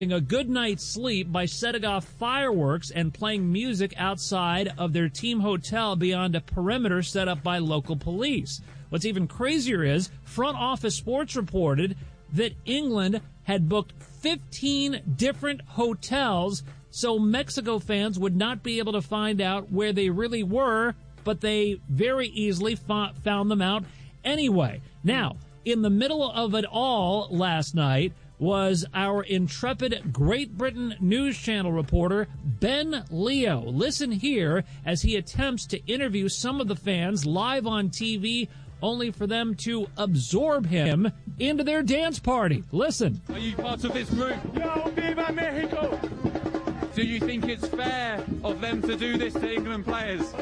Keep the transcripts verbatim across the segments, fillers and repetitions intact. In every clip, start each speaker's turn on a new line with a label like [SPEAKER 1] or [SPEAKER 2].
[SPEAKER 1] a good night's sleep by setting off fireworks and playing music outside of their team hotel beyond a perimeter set up by local police. What's even crazier is Front Office Sports reported that England had booked fifteen different hotels so Mexico fans would not be able to find out where they really were, but they very easily fa- found them out anyway. Now, in the middle of it all last night was our intrepid Great Britain News Channel reporter, Ben Leo. Listen here as he attempts to interview some of the fans live on T V, only for them to absorb him into their dance party. Listen.
[SPEAKER 2] Are you part of this group? Yo, Viva Mexico! Do you think it's fair of them to do this to England players?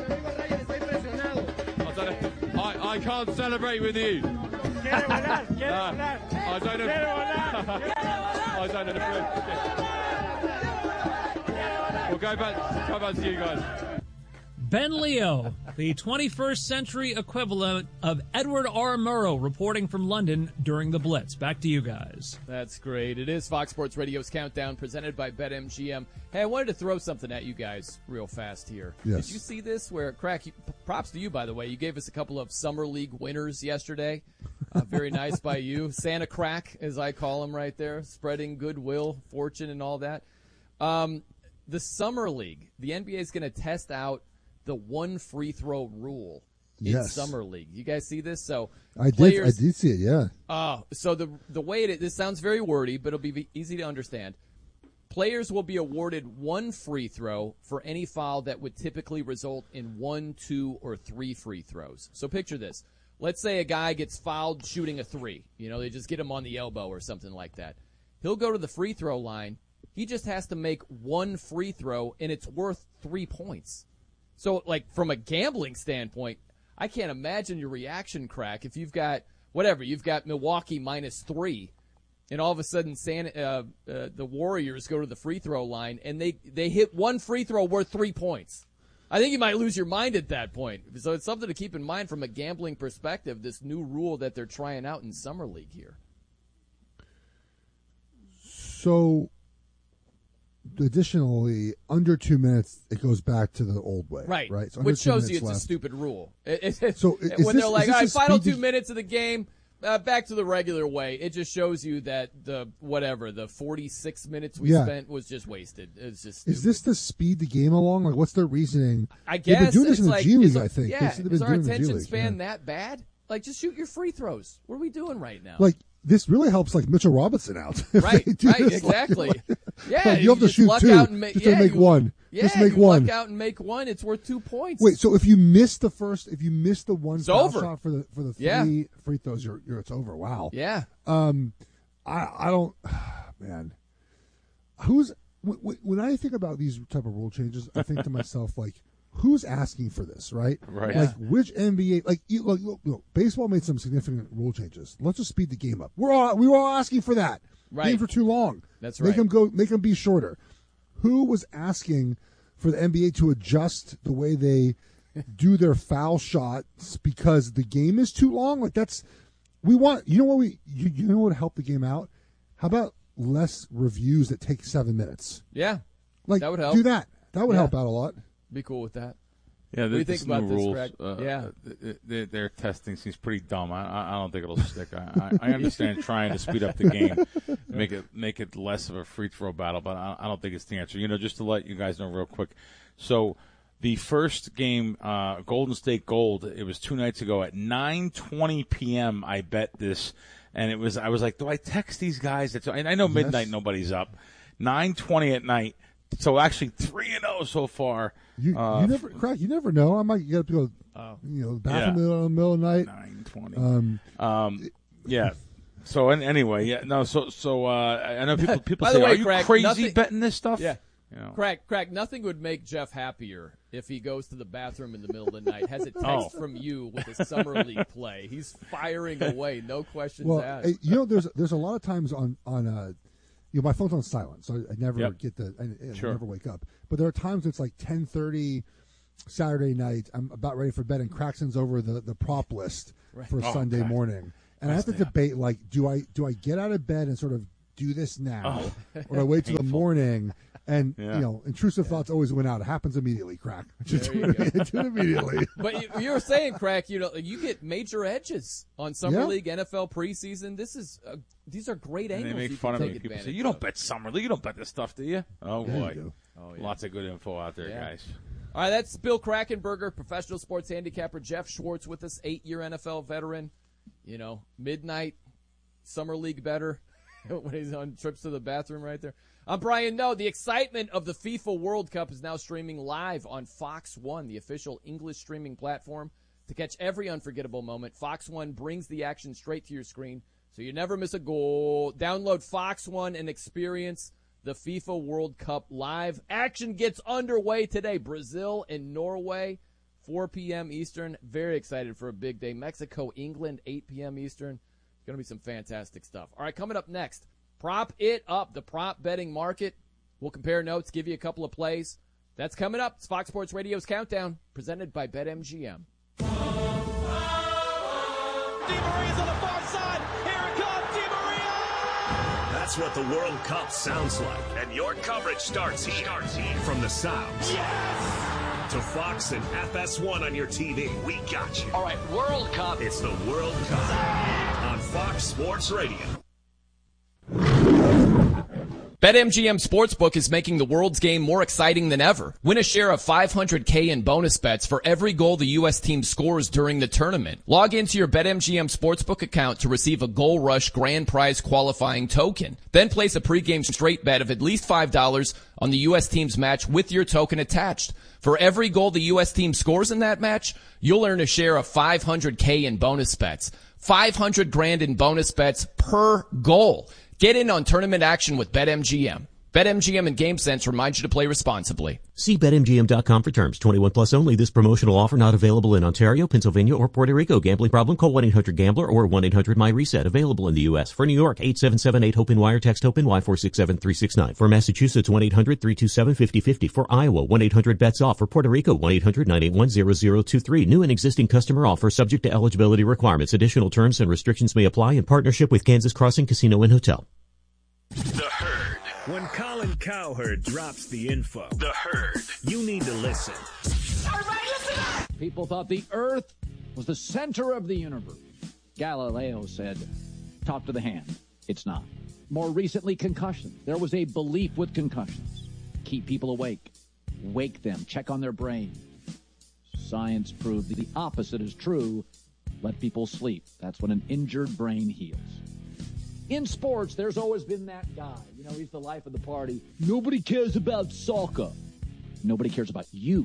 [SPEAKER 2] I, don't know. I, I can't celebrate with you. Uh, I don't know. I don't know. We'll go back, go back to you guys.
[SPEAKER 1] Ben Leo, the twenty-first century equivalent of Edward R. Murrow, reporting from London during the Blitz. Back to you guys.
[SPEAKER 3] That's great. It is Fox Sports Radio's Countdown, presented by BetMGM. Hey, I wanted to throw something at you guys real fast here.
[SPEAKER 4] Yes.
[SPEAKER 3] Did you see this? Where, Crack, props to you, by the way. You gave us a couple of Summer League winners yesterday. Uh, very nice by you. Santa Crack, as I call him right there, spreading goodwill, fortune, and all that. Um, the Summer League, the N B A is going to test out the one free throw rule in
[SPEAKER 4] yes.
[SPEAKER 3] Summer League. You guys see this? So
[SPEAKER 4] I
[SPEAKER 3] players,
[SPEAKER 4] did. I did see it. Yeah.
[SPEAKER 3] Oh, so the the way it this sounds very wordy, but it'll be easy to understand. Players will be awarded one free throw for any foul that would typically result in one, two, or three free throws. So picture this. Let's say a guy gets fouled shooting a three. You know, they just get him on the elbow or something like that. He'll go to the free throw line. He just has to make one free throw, and it's worth three points. So, like, from a gambling standpoint, I can't imagine your reaction, Crack, if you've got, whatever, you've got Milwaukee minus three, and all of a sudden San, uh, uh, the Warriors go to the free throw line, and they, they hit one free throw worth three points. I think you might lose your mind at that point. So it's something to keep in mind from a gambling perspective, this new rule that they're trying out in Summer League here.
[SPEAKER 4] So, additionally, under two minutes, it goes back to the old way.
[SPEAKER 3] Right.
[SPEAKER 4] Right. So
[SPEAKER 3] which shows you it's
[SPEAKER 4] left.
[SPEAKER 3] a stupid rule. It, it,
[SPEAKER 4] so
[SPEAKER 3] when
[SPEAKER 4] is
[SPEAKER 3] they're
[SPEAKER 4] this,
[SPEAKER 3] like,
[SPEAKER 4] all
[SPEAKER 3] right, final two
[SPEAKER 4] to...
[SPEAKER 3] minutes of the game, uh, back to the regular way, it just shows you that the, whatever, the forty-six minutes we
[SPEAKER 4] yeah.
[SPEAKER 3] spent was just wasted. It's just
[SPEAKER 4] stupid. Is this to speed the game along? Like, what's their reasoning?
[SPEAKER 3] I guess.
[SPEAKER 4] They've been doing this
[SPEAKER 3] it's
[SPEAKER 4] in
[SPEAKER 3] like,
[SPEAKER 4] the G League,
[SPEAKER 3] our,
[SPEAKER 4] I think.
[SPEAKER 3] Yeah,
[SPEAKER 4] been
[SPEAKER 3] is our
[SPEAKER 4] doing
[SPEAKER 3] attention span
[SPEAKER 4] yeah.
[SPEAKER 3] that bad? Like, just shoot your free throws. What are we doing right now?
[SPEAKER 4] Like, this really helps, like, Mitchell Robinson out.
[SPEAKER 3] Right, right,
[SPEAKER 4] this,
[SPEAKER 3] exactly.
[SPEAKER 4] Like,
[SPEAKER 3] yeah,
[SPEAKER 4] like, you have to
[SPEAKER 3] just
[SPEAKER 4] shoot
[SPEAKER 3] luck
[SPEAKER 4] two.
[SPEAKER 3] Out and make,
[SPEAKER 4] just
[SPEAKER 3] yeah,
[SPEAKER 4] to make
[SPEAKER 3] you,
[SPEAKER 4] one.
[SPEAKER 3] Yeah,
[SPEAKER 4] just make
[SPEAKER 3] you
[SPEAKER 4] one.
[SPEAKER 3] luck out and make one. It's worth two points.
[SPEAKER 4] Wait, so if you miss the first, if you miss the one
[SPEAKER 3] it's
[SPEAKER 4] foul
[SPEAKER 3] over.
[SPEAKER 4] shot for the for the three
[SPEAKER 3] yeah.
[SPEAKER 4] free throws, you're, you're it's over. Wow.
[SPEAKER 3] Yeah.
[SPEAKER 4] Um, I I don't, man. Who's when I think about these type of rule changes, I think to myself like, who's asking for this, right?
[SPEAKER 5] Right.
[SPEAKER 4] Like which N B A? Like, you, like look, look, baseball made some significant rule changes. Let's just speed the game up. We're all we were all asking for that.
[SPEAKER 3] Right.
[SPEAKER 4] Games were too long.
[SPEAKER 3] That's
[SPEAKER 4] make
[SPEAKER 3] right.
[SPEAKER 4] them go. Make them be shorter. Who was asking for the N B A to adjust the way they do their foul shots because the game is too long? Like that's we want. You know what we? You, you know what would help the game out? How about less reviews that take seven minutes?
[SPEAKER 3] Yeah,
[SPEAKER 4] like
[SPEAKER 3] that would help.
[SPEAKER 4] Do that. That would
[SPEAKER 3] yeah.
[SPEAKER 4] help out a lot.
[SPEAKER 3] Be cool with that.
[SPEAKER 5] Yeah,
[SPEAKER 3] what do you think about this,
[SPEAKER 5] rules,
[SPEAKER 3] Greg?
[SPEAKER 5] Uh,
[SPEAKER 3] yeah,
[SPEAKER 5] their, their testing seems pretty dumb. I, I don't think it'll stick. I, I understand trying to speed up the game, make it make it less of a free throw battle, but I, I don't think it's the answer. You know, just to let you guys know real quick. So the first game, uh, Golden State Gold, it was two nights ago at nine twenty p.m. I bet this, and it was I was like, do I text these guys? It's, and I know midnight, yes. Nobody's up. nine twenty at night. So actually three and zero so far.
[SPEAKER 4] You,
[SPEAKER 5] uh,
[SPEAKER 4] you never, Crack. You never know. I might get up to go,
[SPEAKER 3] oh.
[SPEAKER 4] you know, bathroom
[SPEAKER 5] yeah.
[SPEAKER 4] in the middle of the night.
[SPEAKER 5] Nine twenty.
[SPEAKER 4] Um,
[SPEAKER 5] um, yeah. So and, anyway, yeah. No. So so uh, I know people people
[SPEAKER 3] By
[SPEAKER 5] say,
[SPEAKER 3] the way,
[SPEAKER 5] "Are you
[SPEAKER 3] Craig,
[SPEAKER 5] crazy
[SPEAKER 3] nothing,
[SPEAKER 5] betting this stuff?"
[SPEAKER 3] Yeah.
[SPEAKER 5] You know.
[SPEAKER 3] Crack, crack. Nothing would make Jeff happier if he goes to the bathroom in the middle of the night, has a text
[SPEAKER 5] oh.
[SPEAKER 3] from you with a summer league play. He's firing away, no questions
[SPEAKER 4] well,
[SPEAKER 3] asked.
[SPEAKER 4] You know, there's there's a lot of times on on uh, you know, my phone's on silent, so I never
[SPEAKER 5] yep.
[SPEAKER 4] get the I, I
[SPEAKER 5] sure.
[SPEAKER 4] never wake up. But there are times it's like ten thirty Saturday night. I'm about ready for bed, and Crackson's over the, the prop list
[SPEAKER 3] right.
[SPEAKER 4] for
[SPEAKER 5] oh,
[SPEAKER 4] Sunday
[SPEAKER 5] God.
[SPEAKER 4] morning, and
[SPEAKER 5] That's
[SPEAKER 4] I have to
[SPEAKER 5] damn.
[SPEAKER 4] debate like, do I do I get out of bed and sort of do this now, oh, or do I wait till the morning? And, yeah. you know, intrusive yeah. thoughts always win out. It happens immediately, Crack. Just do it, do it immediately.
[SPEAKER 3] But you, you were saying, Crack, you know, you get major edges on Summer yeah. League, N F L preseason. This is uh, these are great angles.
[SPEAKER 5] And they make fun of me. People say, you don't bet Summer League. You don't bet this stuff, do you? Oh, yeah, boy. You oh, yeah. Lots of good info out there, yeah. guys.
[SPEAKER 3] All right, that's Bill Krackomberger, professional sports handicapper. Jeff Schwartz with us, eight-year N F L veteran. You know, midnight Summer League better when he's on trips to the bathroom right there. I'm Brian Noe. The excitement of the FIFA World Cup is now streaming live on Fox One, the official English streaming platform. To catch every unforgettable moment, Fox One brings the action straight to your screen, so you never miss a goal. Download Fox One and experience the FIFA World Cup live. Action gets underway today. Brazil and Norway, four p.m. Eastern. Very excited for a big day. Mexico, England, eight p.m. Eastern. It's going to be some fantastic stuff. All right, coming up next. Prop it up, the prop betting market. We'll compare notes, give you a couple of plays. That's coming up. It's Fox Sports Radio's Countdown, presented by BetMGM.
[SPEAKER 6] Di Maria's on the far side. Here it comes, Di Maria! That's what the World Cup sounds like. And your coverage starts here. Starts here. From the sounds. Yes! To Fox and F S one on your T V. We got you.
[SPEAKER 7] All right, World Cup.
[SPEAKER 6] It's the World Cup on Fox Sports Radio.
[SPEAKER 3] BetMGM Sportsbook is making the world's game more exciting than ever. Win a share of five hundred K in bonus bets for every goal the U S team scores during the tournament. Log into your BetMGM Sportsbook account to receive a Goal Rush grand prize qualifying token. Then place a pregame straight bet of at least five dollars on the U S team's match with your token attached. For every goal the U S team scores in that match, you'll earn a share of five hundred K in bonus bets. five hundred grand in bonus bets per goal. Get in on tournament action with BetMGM. BetMGM and GameSense remind you to play responsibly.
[SPEAKER 8] See Bet M G M dot com for terms. twenty-one plus only. This promotional offer not available in Ontario, Pennsylvania, or Puerto Rico. Gambling problem? Call one eight hundred gambler or one eight hundred my reset. Available in the U S. For New York, eight seven seven eight HOPE-N wire. Text HOPE-N-Y four six seven three six nine. For Massachusetts, one eight hundred three two seven five zero five zero. For Iowa, one eight hundred bets off. For Puerto Rico, one eight hundred nine eight one zero zero two three. New and existing customer offer subject to eligibility requirements. Additional terms and restrictions may apply in partnership with Kansas Crossing Casino and Hotel.
[SPEAKER 6] The Herd. When Colin Cowherd drops the info, The Herd, you need to listen.
[SPEAKER 9] Everybody listen up! People thought the Earth was the center of the universe. Galileo said, talk to the hand. It's not. More recently, concussions. There was a belief with concussions. Keep people awake. Wake them. Check on their brain. Science proved the opposite is true. Let people sleep. That's when an injured brain heals. In sports, there's always been that guy. You know, he's the life of the party. Nobody cares about soccer. Nobody cares about you.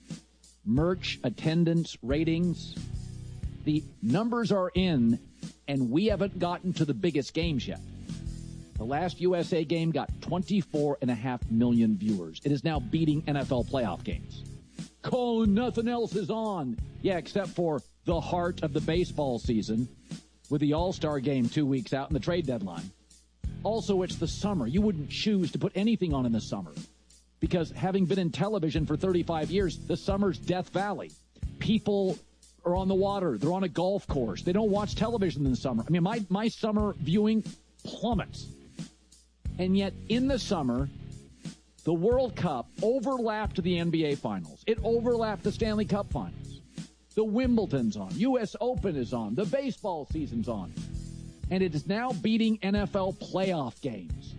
[SPEAKER 9] Merch, attendance, ratings. The numbers are in, and we haven't gotten to the biggest games yet. The last U S A game got twenty-four and a half million viewers. It is now beating N F L playoff games. Colin, nothing else is on. Yeah, except for the heart of the baseball season, with the All-Star game two weeks out and the trade deadline. Also, it's the summer. You wouldn't choose to put anything on in the summer because having been in television for thirty-five years, the summer's Death Valley. People are on the water. They're on a golf course. They don't watch television in the summer. I mean, my, my summer viewing plummets. And yet, in the summer, the World Cup overlapped the N B A Finals. It overlapped the Stanley Cup Finals. The Wimbledon's on. U S Open is on. The baseball season's on. And it is now beating N F L playoff games.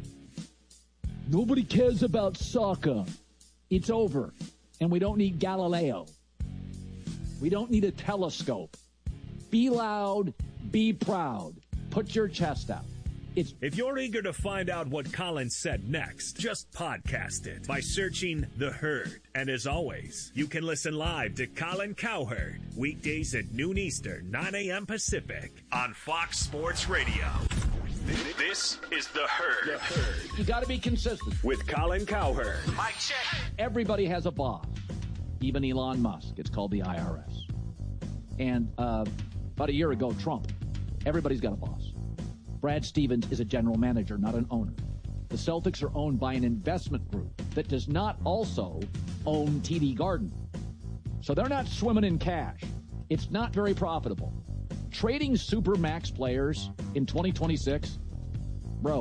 [SPEAKER 9] Nobody cares about soccer. It's over. And we don't need Galileo. We don't need a telescope. Be loud. Be proud. Put your chest out. It's
[SPEAKER 6] if you're eager to find out what Colin said next, just podcast it by searching The Herd. And as always, you can listen live to Colin Cowherd weekdays at noon Eastern, nine a.m. Pacific on Fox Sports Radio. This is The Herd. The Herd.
[SPEAKER 9] You got to be consistent.
[SPEAKER 6] With Colin Cowherd.
[SPEAKER 9] Mic check. Everybody has a boss. Even Elon Musk. It's called the I R S. And uh, about a year ago, Trump. Everybody's got a boss. Brad Stevens is a general manager, not an owner. The Celtics are owned by an investment group that does not also own T D Garden. So they're not swimming in cash. It's not very profitable. Trading Supermax players in twenty twenty-six, bro,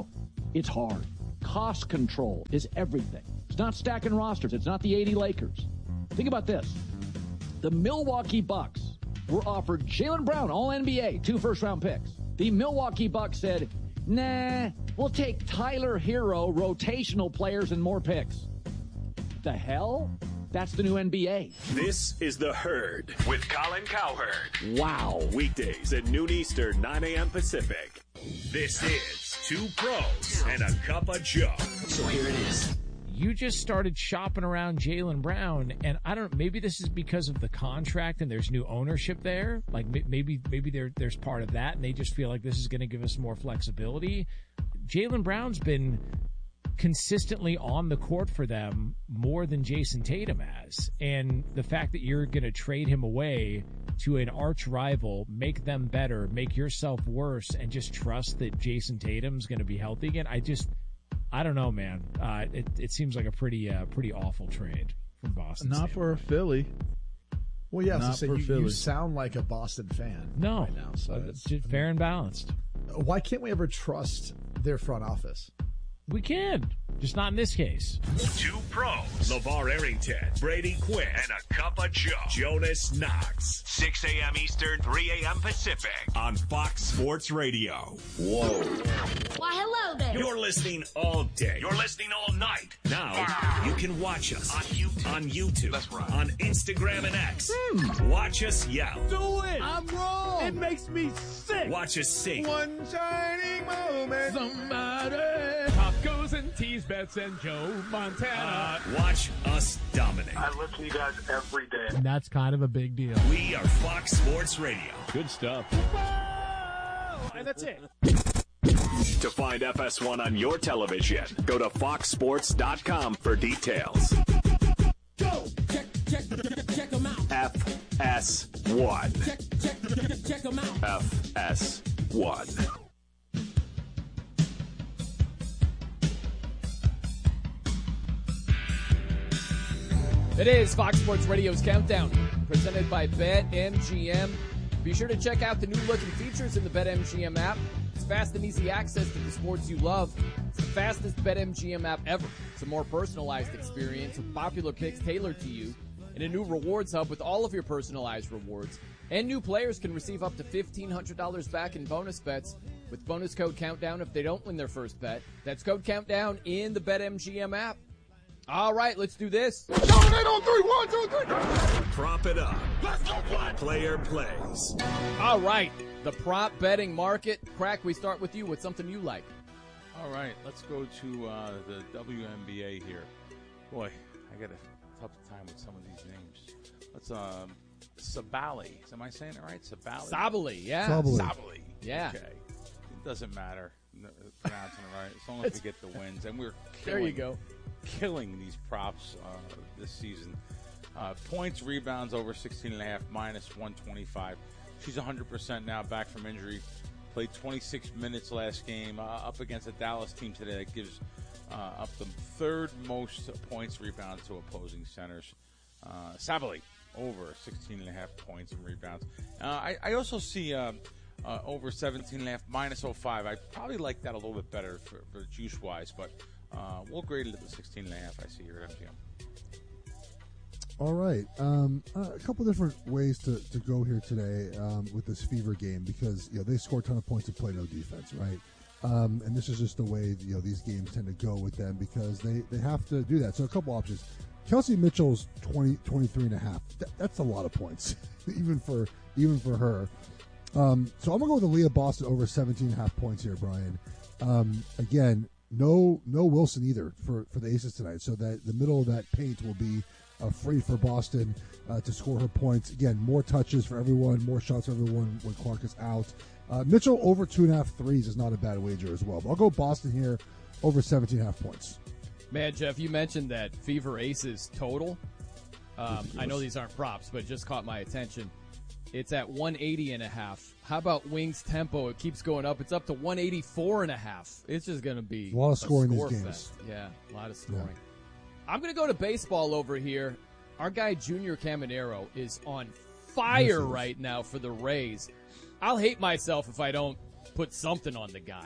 [SPEAKER 9] It's hard. Cost control is everything. It's not stacking rosters. It's not the eighty Lakers. Think about this. The Milwaukee Bucks were offered Jaylen Brown, all N B A, two first-round picks. The Milwaukee Bucks said, nah, we'll take Tyler Hero, rotational players, and more picks. The hell? That's the new N B A.
[SPEAKER 6] This is The Herd with Colin Cowherd.
[SPEAKER 9] Wow.
[SPEAKER 6] Weekdays at noon Eastern, nine a.m. Pacific. This is Two Pros and a Cup of Joe.
[SPEAKER 7] So here it is.
[SPEAKER 1] You just started shopping around Jaylen Brown, and I don't. Maybe this is because of the contract and there's new ownership there. Like maybe maybe there there's part of that, and they just feel like this is going to give us more flexibility. Jaylen Brown's been consistently on the court for them more than Jason Tatum has, and the fact that you're going to trade him away to an arch rival, make them better, make yourself worse, and just trust that Jason Tatum's going to be healthy again. I just. I don't know, man. Uh, it it seems like a pretty uh, pretty awful trade from Boston.
[SPEAKER 10] Not for Philly.
[SPEAKER 11] Well, yeah,
[SPEAKER 10] Not
[SPEAKER 11] so say
[SPEAKER 10] for
[SPEAKER 11] you,
[SPEAKER 10] Philly.
[SPEAKER 11] you sound like a Boston fan.
[SPEAKER 1] No,
[SPEAKER 11] right now, so
[SPEAKER 1] it's just fair and balanced.
[SPEAKER 11] Why can't we ever trust their front office?
[SPEAKER 1] We can, just not in this case.
[SPEAKER 6] Two Pros, LeVar Arrington, Brady Quinn, and a Cup of Joe, Jonas Knox. six a.m. Eastern, three a.m. Pacific on Fox Sports Radio.
[SPEAKER 7] Whoa.
[SPEAKER 12] Why, hello there.
[SPEAKER 6] You're listening all day. You're listening all night. Now, wow. You can watch us on YouTube, on, YouTube, That's right. on Instagram and X. Hmm. Watch us yell.
[SPEAKER 2] Do it. I'm wrong. It makes me sick.
[SPEAKER 6] Watch us sing.
[SPEAKER 2] One shining moment. Somebody. Tacos and teas, bets and Joe Montana.
[SPEAKER 6] Uh, watch us dominate.
[SPEAKER 13] I listen to you guys every day.
[SPEAKER 1] And that's kind of a big deal.
[SPEAKER 6] We are Fox Sports Radio.
[SPEAKER 10] Good stuff.
[SPEAKER 2] Whoa! And that's it.
[SPEAKER 6] To find F S one on your television, go to fox sports dot com for details.
[SPEAKER 2] Go! Check, check, check them out.
[SPEAKER 6] F S one.
[SPEAKER 2] Check, check, check them out.
[SPEAKER 6] F S one.
[SPEAKER 3] It is Fox Sports Radio's Countdown, presented by BetMGM. Be sure to check out the new look and features in the BetMGM app. It's fast and easy access to the sports you love. It's the fastest BetMGM app ever. It's a more personalized experience with popular picks tailored to you, and a new rewards hub with all of your personalized rewards. And new players can receive up to fifteen hundred dollars back in bonus bets with bonus code Countdown if they don't win their first bet. That's code Countdown in the BetMGM app. All right, let's do this.
[SPEAKER 2] Dominate on three. One, two, three.
[SPEAKER 6] Prop it up. Let's go, Black. Player plays.
[SPEAKER 3] All right, the prop betting market. Crack, we start with you. What's something you like?
[SPEAKER 5] All right, let's go to uh, the W N B A here. Boy, I got a tough time with some of these names. Let's, um, Sabally. Am I saying it right? Sabally?
[SPEAKER 3] Sabally, yeah.
[SPEAKER 4] Sabally.
[SPEAKER 5] Sabally.
[SPEAKER 3] Yeah.
[SPEAKER 5] Okay. It doesn't matter no, pronouncing it right, as long as we get the wins. And we're
[SPEAKER 3] There
[SPEAKER 5] killing,
[SPEAKER 3] you go.
[SPEAKER 5] killing these props uh, this season. Uh, points, rebounds over sixteen and a half, minus one twenty-five. She's one hundred percent now, back from injury. Played twenty-six minutes last game, uh, up against a Dallas team today that gives uh, up the third most points, rebounds to opposing centers. Uh, Sabally, over sixteen and a half points and rebounds. Uh, I, I also see uh, uh, over seventeen and a half, minus oh five. I probably like that a little bit better for, for juice-wise, but uh, we'll grade it at the sixteen and a half I see here at M G M.
[SPEAKER 4] All right. Um, uh, a couple different ways to, to go here today um, with this Fever game because you know they score a ton of points and play no defense, right? Um, and this is just the way you know these games tend to go with them because they, they have to do that. So a couple options. Kelsey Mitchell's twenty, twenty-three and a half. That, that's a lot of points, even for even for her. Um, so I'm gonna go with Aaliyah Boston over seventeen and a half points here, Brian. Um, again, no no Wilson either for, for the Aces tonight. So that the middle of that paint will be Uh, free for Boston uh, to score her points. Again, more touches for everyone, more shots for everyone when Clark is out. Uh, Mitchell over two and a half threes is not a bad wager as well. But I'll go Boston here over seventeen and a half points.
[SPEAKER 3] Man, Jeff, you mentioned that Fever Aces total. Um, I know these aren't props, but it just caught my attention. It's at one eighty and a half. How about Wings tempo? It keeps going up. It's up to one eighty-four and a half. It's just going to be
[SPEAKER 4] a lot of scoring
[SPEAKER 3] score
[SPEAKER 4] these games.
[SPEAKER 3] fest. Yeah, a lot of scoring.
[SPEAKER 4] Yeah.
[SPEAKER 3] I'm going to go to baseball over here. Our guy Junior Caminero is on fire right now for the Rays. I'll hate myself if I don't put something on the guy.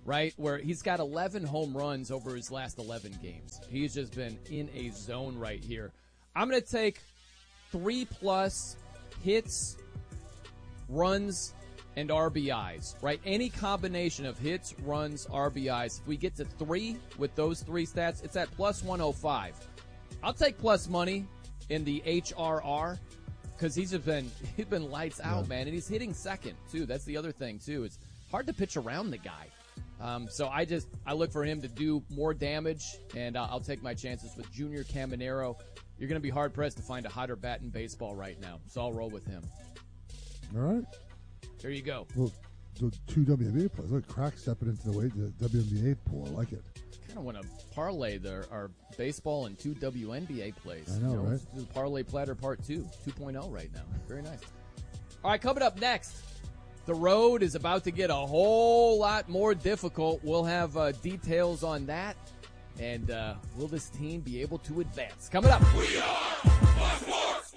[SPEAKER 3] right? Where he's got eleven home runs over his last eleven games. He's just been in a zone right here. I'm going to take three-plus hits, runs, and R B Is, right? Any combination of hits, runs, R B Is. If we get to three with those three stats, it's at plus one oh five. I'll take plus money in the H R R because he's just been he's been lights out, yeah. man, and he's hitting second too. That's the other thing too. It's hard to pitch around the guy. Um, so I just I look for him to do more damage, and uh, I'll take my chances with Junior Caminero. You're going to be hard pressed to find a hotter bat in baseball right now, so I'll roll with him.
[SPEAKER 4] All right.
[SPEAKER 3] There you go.
[SPEAKER 4] Well, the two W N B A players. Look, Crack stepping into the way the W N B A pool. I like it.
[SPEAKER 3] Kind of want to parlay their our baseball and two W N B A plays.
[SPEAKER 4] I know,
[SPEAKER 3] you know
[SPEAKER 4] right?
[SPEAKER 3] This is parlay platter part two, two point oh right now. Very nice. All right, coming up next, the road is about to get a whole lot more difficult. We'll have uh, details on that, and uh, will this team be able to advance? Coming up. We are Black Force.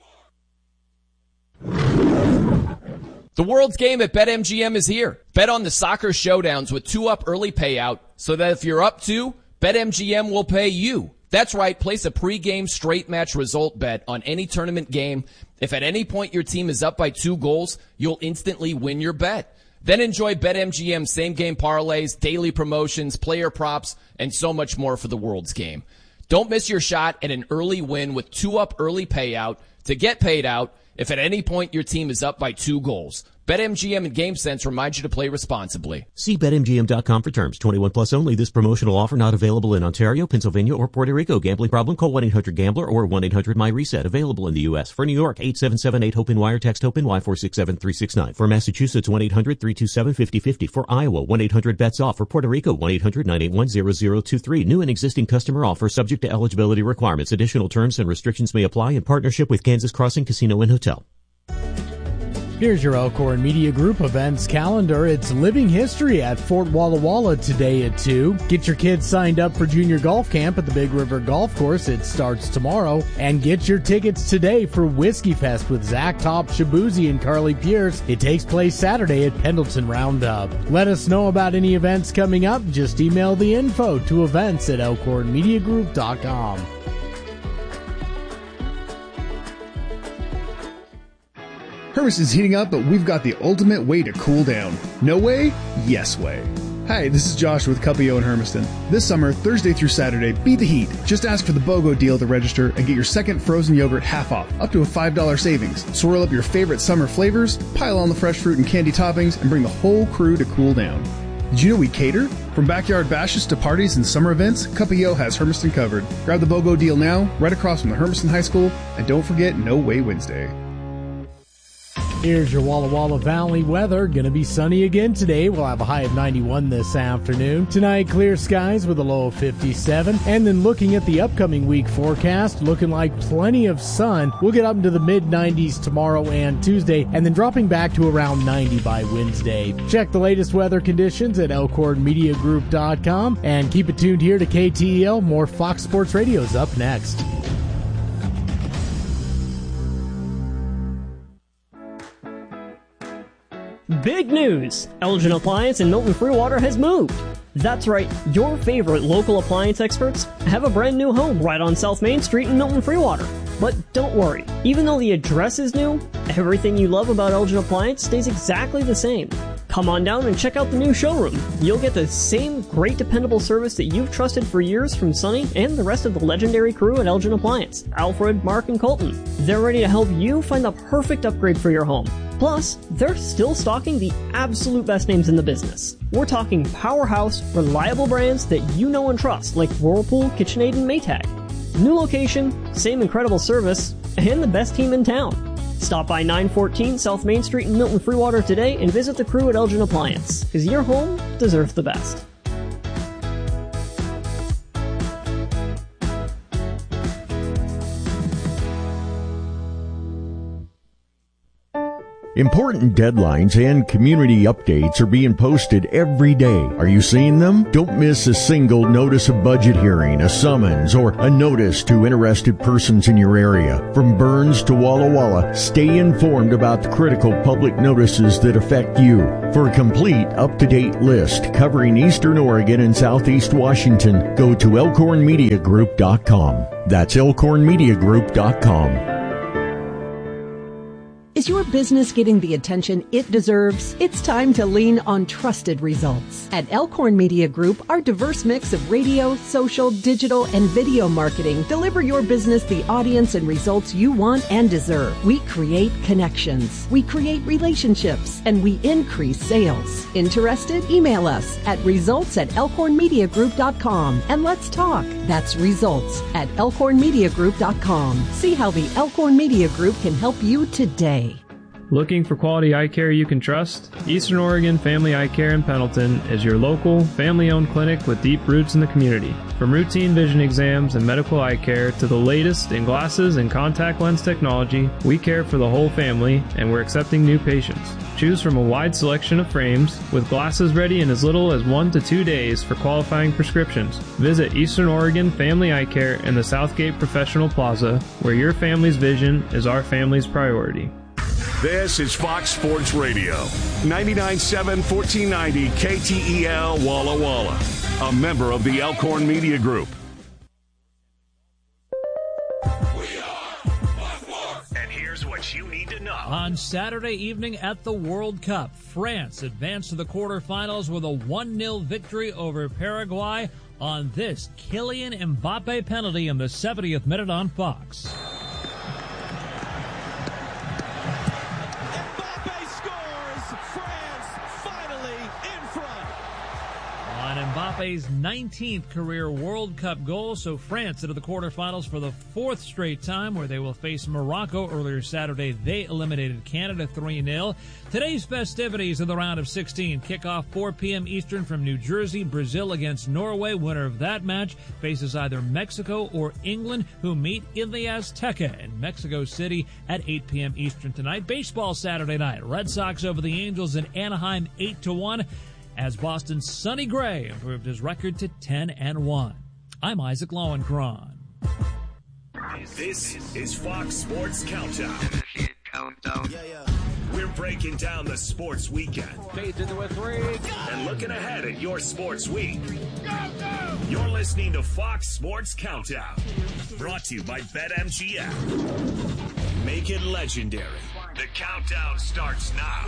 [SPEAKER 3] The world's game at BetMGM is here. Bet on the soccer showdowns with two-up early payout so that if you're up two, BetMGM will pay you. That's right. Place a pregame straight match result bet on any tournament game. If at any point your team is up by two goals, you'll instantly win your bet. Then enjoy BetMGM same-game parlays, daily promotions, player props, and so much more for the world's game. Don't miss your shot at an early win with two-up early payout to get paid out if at any point your team is up by two goals. BetMGM and GameSense remind you to play responsibly.
[SPEAKER 8] See Bet M G M dot com for terms. twenty-one plus only. This promotional offer not available in Ontario, Pennsylvania, or Puerto Rico. Gambling problem? Call one eight hundred gambler or one eight hundred my reset. Available in the U S. For New York, eight seven seven eight HOPE wire. Text HOPE Y four six seven three six nine. For Massachusetts, one eight hundred three two seven five zero five zero. For Iowa, one eight hundred bets off. For Puerto Rico, one eight hundred nine eight one zero zero two three. New and existing customer offer subject to eligibility requirements. Additional terms and restrictions may apply in partnership with Kansas Crossing Casino and Hotel.
[SPEAKER 7] Here's your Elkhorn Media Group events calendar. It's Living History at Fort Walla Walla today at two. Get your kids signed up for junior golf camp at the Big River Golf Course. It starts tomorrow. And get your tickets today for Whiskey Fest with Zach Top, Shabuzi, and Carly Pierce. It takes place Saturday at Pendleton Roundup. Let us know about any events coming up. Just email the info to events at elkhorn media group dot com.
[SPEAKER 10] Hermiston's heating up, but we've got the ultimate way to cool down. No way? Yes way. Hi, this is Josh with Cuppio in Hermiston. This summer, Thursday through Saturday, beat the heat. Just ask for the BOGO deal at the register and get your second frozen yogurt half off, up to a five dollars savings. Swirl up your favorite summer flavors, pile on the fresh fruit and candy toppings, and bring the whole crew to cool down. Did you know we cater? From backyard bashes to parties and summer events, Cuppio has Hermiston covered. Grab the BOGO deal now, right across from the Hermiston High School, and don't forget No Way Wednesday.
[SPEAKER 7] Here's your Walla Walla Valley weather. Going to be sunny again today. We'll have a high of ninety-one this afternoon. Tonight, clear skies with a low of fifty-seven. And then looking at the upcoming week forecast, looking like plenty of sun. We'll get up into the mid nineties tomorrow and Tuesday, and then dropping back to around ninety by Wednesday. Check the latest weather conditions at elkhorn media group dot com. And keep it tuned here to K T E L. More Fox Sports Radio is up next.
[SPEAKER 14] Big news! Elgin Appliance in Milton Freewater has moved. That's right, your favorite local appliance experts have a brand new home right on South Main Street in Milton Freewater. But don't worry, even though the address is new, everything you love about Elgin Appliance stays exactly the same. Come on down and check out the new showroom. You'll get the same great dependable service that you've trusted for years from Sonny and the rest of the legendary crew at Elgin Appliance, Alfred, Mark, and Colton. They're ready to help you find the perfect upgrade for your home. Plus, they're still stocking the absolute best names in the business. We're talking powerhouse, reliable brands that you know and trust, like Whirlpool, KitchenAid, and Maytag. New location, same incredible service, and the best team in town. Stop by nine fourteen South Main Street in Milton Freewater today and visit the crew at Elgin Appliance, because your home deserves the best.
[SPEAKER 15] Important deadlines and community updates are being posted every day. Are you seeing them? Don't miss a single notice of budget hearing, a summons, or a notice to interested persons in your area. From Burns to Walla Walla, stay informed about the critical public notices that affect you. For a complete, up-to-date list covering Eastern Oregon and Southeast Washington, go to elkhorn media group dot com. That's elkhorn media group dot com.
[SPEAKER 16] Is your business getting the attention it deserves? It's time to lean on trusted results. At Elkhorn Media Group, our diverse mix of radio, social, digital, and video marketing deliver your business the audience and results you want and deserve. We create connections, we create relationships, and we increase sales. Interested? Email us at results at elkhorn media group dot com and let's talk. That's results at elkhorn media group dot com. See how the Elkhorn Media Group can help you today.
[SPEAKER 17] Looking for quality eye care you can trust? Eastern Oregon Family Eye Care in Pendleton is your local, family-owned clinic with deep roots in the community. From routine vision exams and medical eye care to the latest in glasses and contact lens technology, we care for the whole family and we're accepting new patients. Choose from a wide selection of frames with glasses ready in as little as one to two days for qualifying prescriptions. Visit Eastern Oregon Family Eye Care in the Southgate Professional Plaza, where your family's vision is our family's priority.
[SPEAKER 18] This is Fox Sports Radio, ninety-nine point seven, fourteen ninety K T E L Walla Walla, a member of the Elkhorn Media Group.
[SPEAKER 6] And here's what you need to know.
[SPEAKER 1] On Saturday evening at the World Cup, France advanced to the quarterfinals with a one nil victory over Paraguay on this Kylian Mbappe penalty in the seventieth minute on Fox. On Mbappe's nineteenth career World Cup goal, so France into the quarterfinals for the fourth straight time, where they will face Morocco. Earlier Saturday, they eliminated Canada three nil. Today's festivities in the round of sixteen kick off four p.m. Eastern from New Jersey. Brazil against Norway. Winner of that match faces either Mexico or England, who meet in the Azteca in Mexico City at eight p.m. Eastern tonight. Baseball Saturday night. Red Sox over the Angels in Anaheim eight to one. As Boston's Sonny Gray improved his record to ten and one. I'm Isaac Lowenkron.
[SPEAKER 6] This is Fox Sports Countdown. Countdown. Yeah, yeah. We're breaking down the sports weekend.
[SPEAKER 3] Fades into a three.
[SPEAKER 6] And looking ahead at your sports week. Go, go. You're listening to Fox Sports Countdown. Brought to you by BetMGM. Make it legendary. The countdown starts now.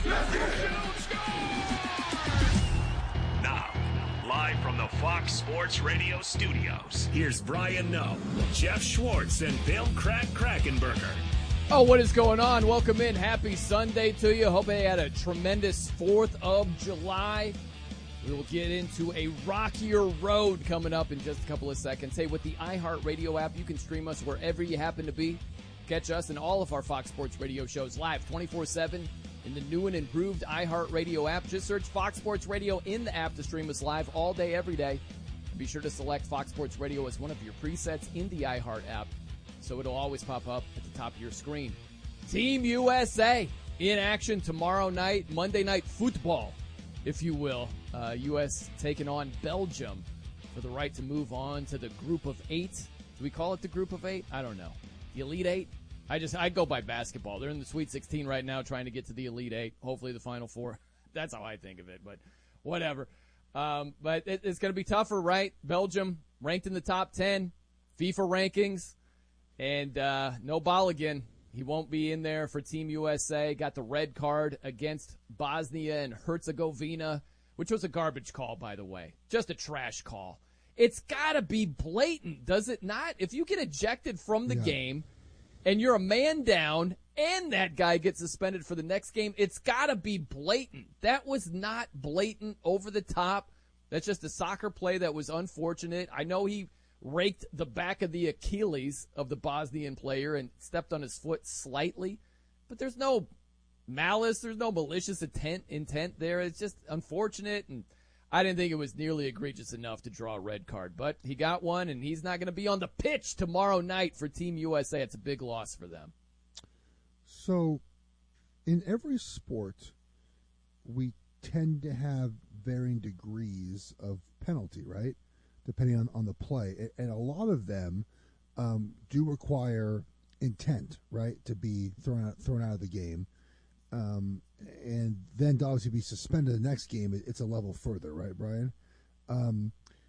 [SPEAKER 6] Now, live from the Fox Sports Radio studios, here's Brian Noe, Jeff Schwartz, and Bill Crack Krakenberger.
[SPEAKER 3] Oh, what is going on? Welcome in. Happy Sunday to you. Hope they had a tremendous fourth of July. We will get into a rockier road coming up in just a couple of seconds. Hey, with the iHeartRadio app, you can stream us wherever you happen to be. Catch us and all of our Fox Sports Radio shows live twenty-four seven in the new and improved iHeartRadio app. Just search Fox Sports Radio in the app to stream us live all day, every day. And be sure to select Fox Sports Radio as one of your presets in the iHeart app, so it'll always pop up at the top of your screen. Team U S A in action tomorrow night, Monday Night Football, if you will. Uh, U S taking on Belgium for the right to move on to the Group of Eight. Do we call it the Group of Eight? I don't know. The Elite Eight? I just I go by basketball. They're in the Sweet sixteen right now trying to get to the Elite Eight, hopefully the Final Four. That's how I think of it, but whatever. Um, but it, it's going to be tougher, right? Belgium ranked in the top ten, FIFA rankings, and uh, no Balogun. He won't be in there for Team U S A. Got the red card against Bosnia and Herzegovina, which was a garbage call, by the way. Just a trash call. It's got to be blatant, does it not? If you get ejected from the yeah. game and you're a man down and that guy gets suspended for the next game, it's got to be blatant. That was not blatant, over the top. That's just a soccer play that was unfortunate. I know he raked the back of the Achilles of the Bosnian player and stepped on his foot slightly, but there's no malice, there's no malicious intent intent there. It's just unfortunate, and I didn't think it was nearly egregious enough to draw a red card, but he got one, and he's not going to be on the pitch tomorrow night for Team U S A. It's a big loss for them.
[SPEAKER 4] So in every sport, we tend to have varying degrees of penalty, right? Depending on, on the play. And a lot of them um, do require intent, right, to be thrown out, thrown out of the game. Um, and then to obviously be suspended the next game, it's a level further, right, Brian? Um,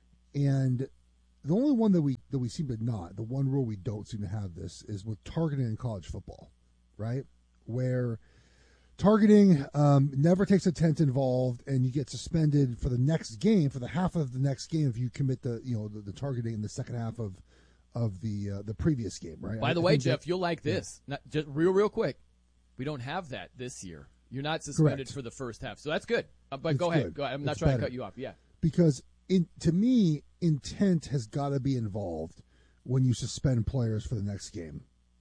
[SPEAKER 4] and the only one that we that we seem to not, the one rule we don't seem to have this, is with targeting in college football, right? Where targeting um, never takes intent involved, and you get suspended for the next game, for the half of the next game, if you commit the you know the, the targeting in the second half of of the uh, the previous game, right?
[SPEAKER 3] By the
[SPEAKER 4] I,
[SPEAKER 3] way,
[SPEAKER 4] I
[SPEAKER 3] Jeff,
[SPEAKER 4] that,
[SPEAKER 3] you'll like this. Yeah. Not, just real, real quick. We don't have that this year. You're not suspended
[SPEAKER 4] Correct.
[SPEAKER 3] for the first half, so that's good. Uh, but
[SPEAKER 4] It's
[SPEAKER 3] go ahead.
[SPEAKER 4] good.
[SPEAKER 3] Go ahead. I'm not
[SPEAKER 4] It's
[SPEAKER 3] trying
[SPEAKER 4] better.
[SPEAKER 3] to cut you off. Yeah.
[SPEAKER 4] Because in to me, intent has got to be involved when you suspend players for the next game.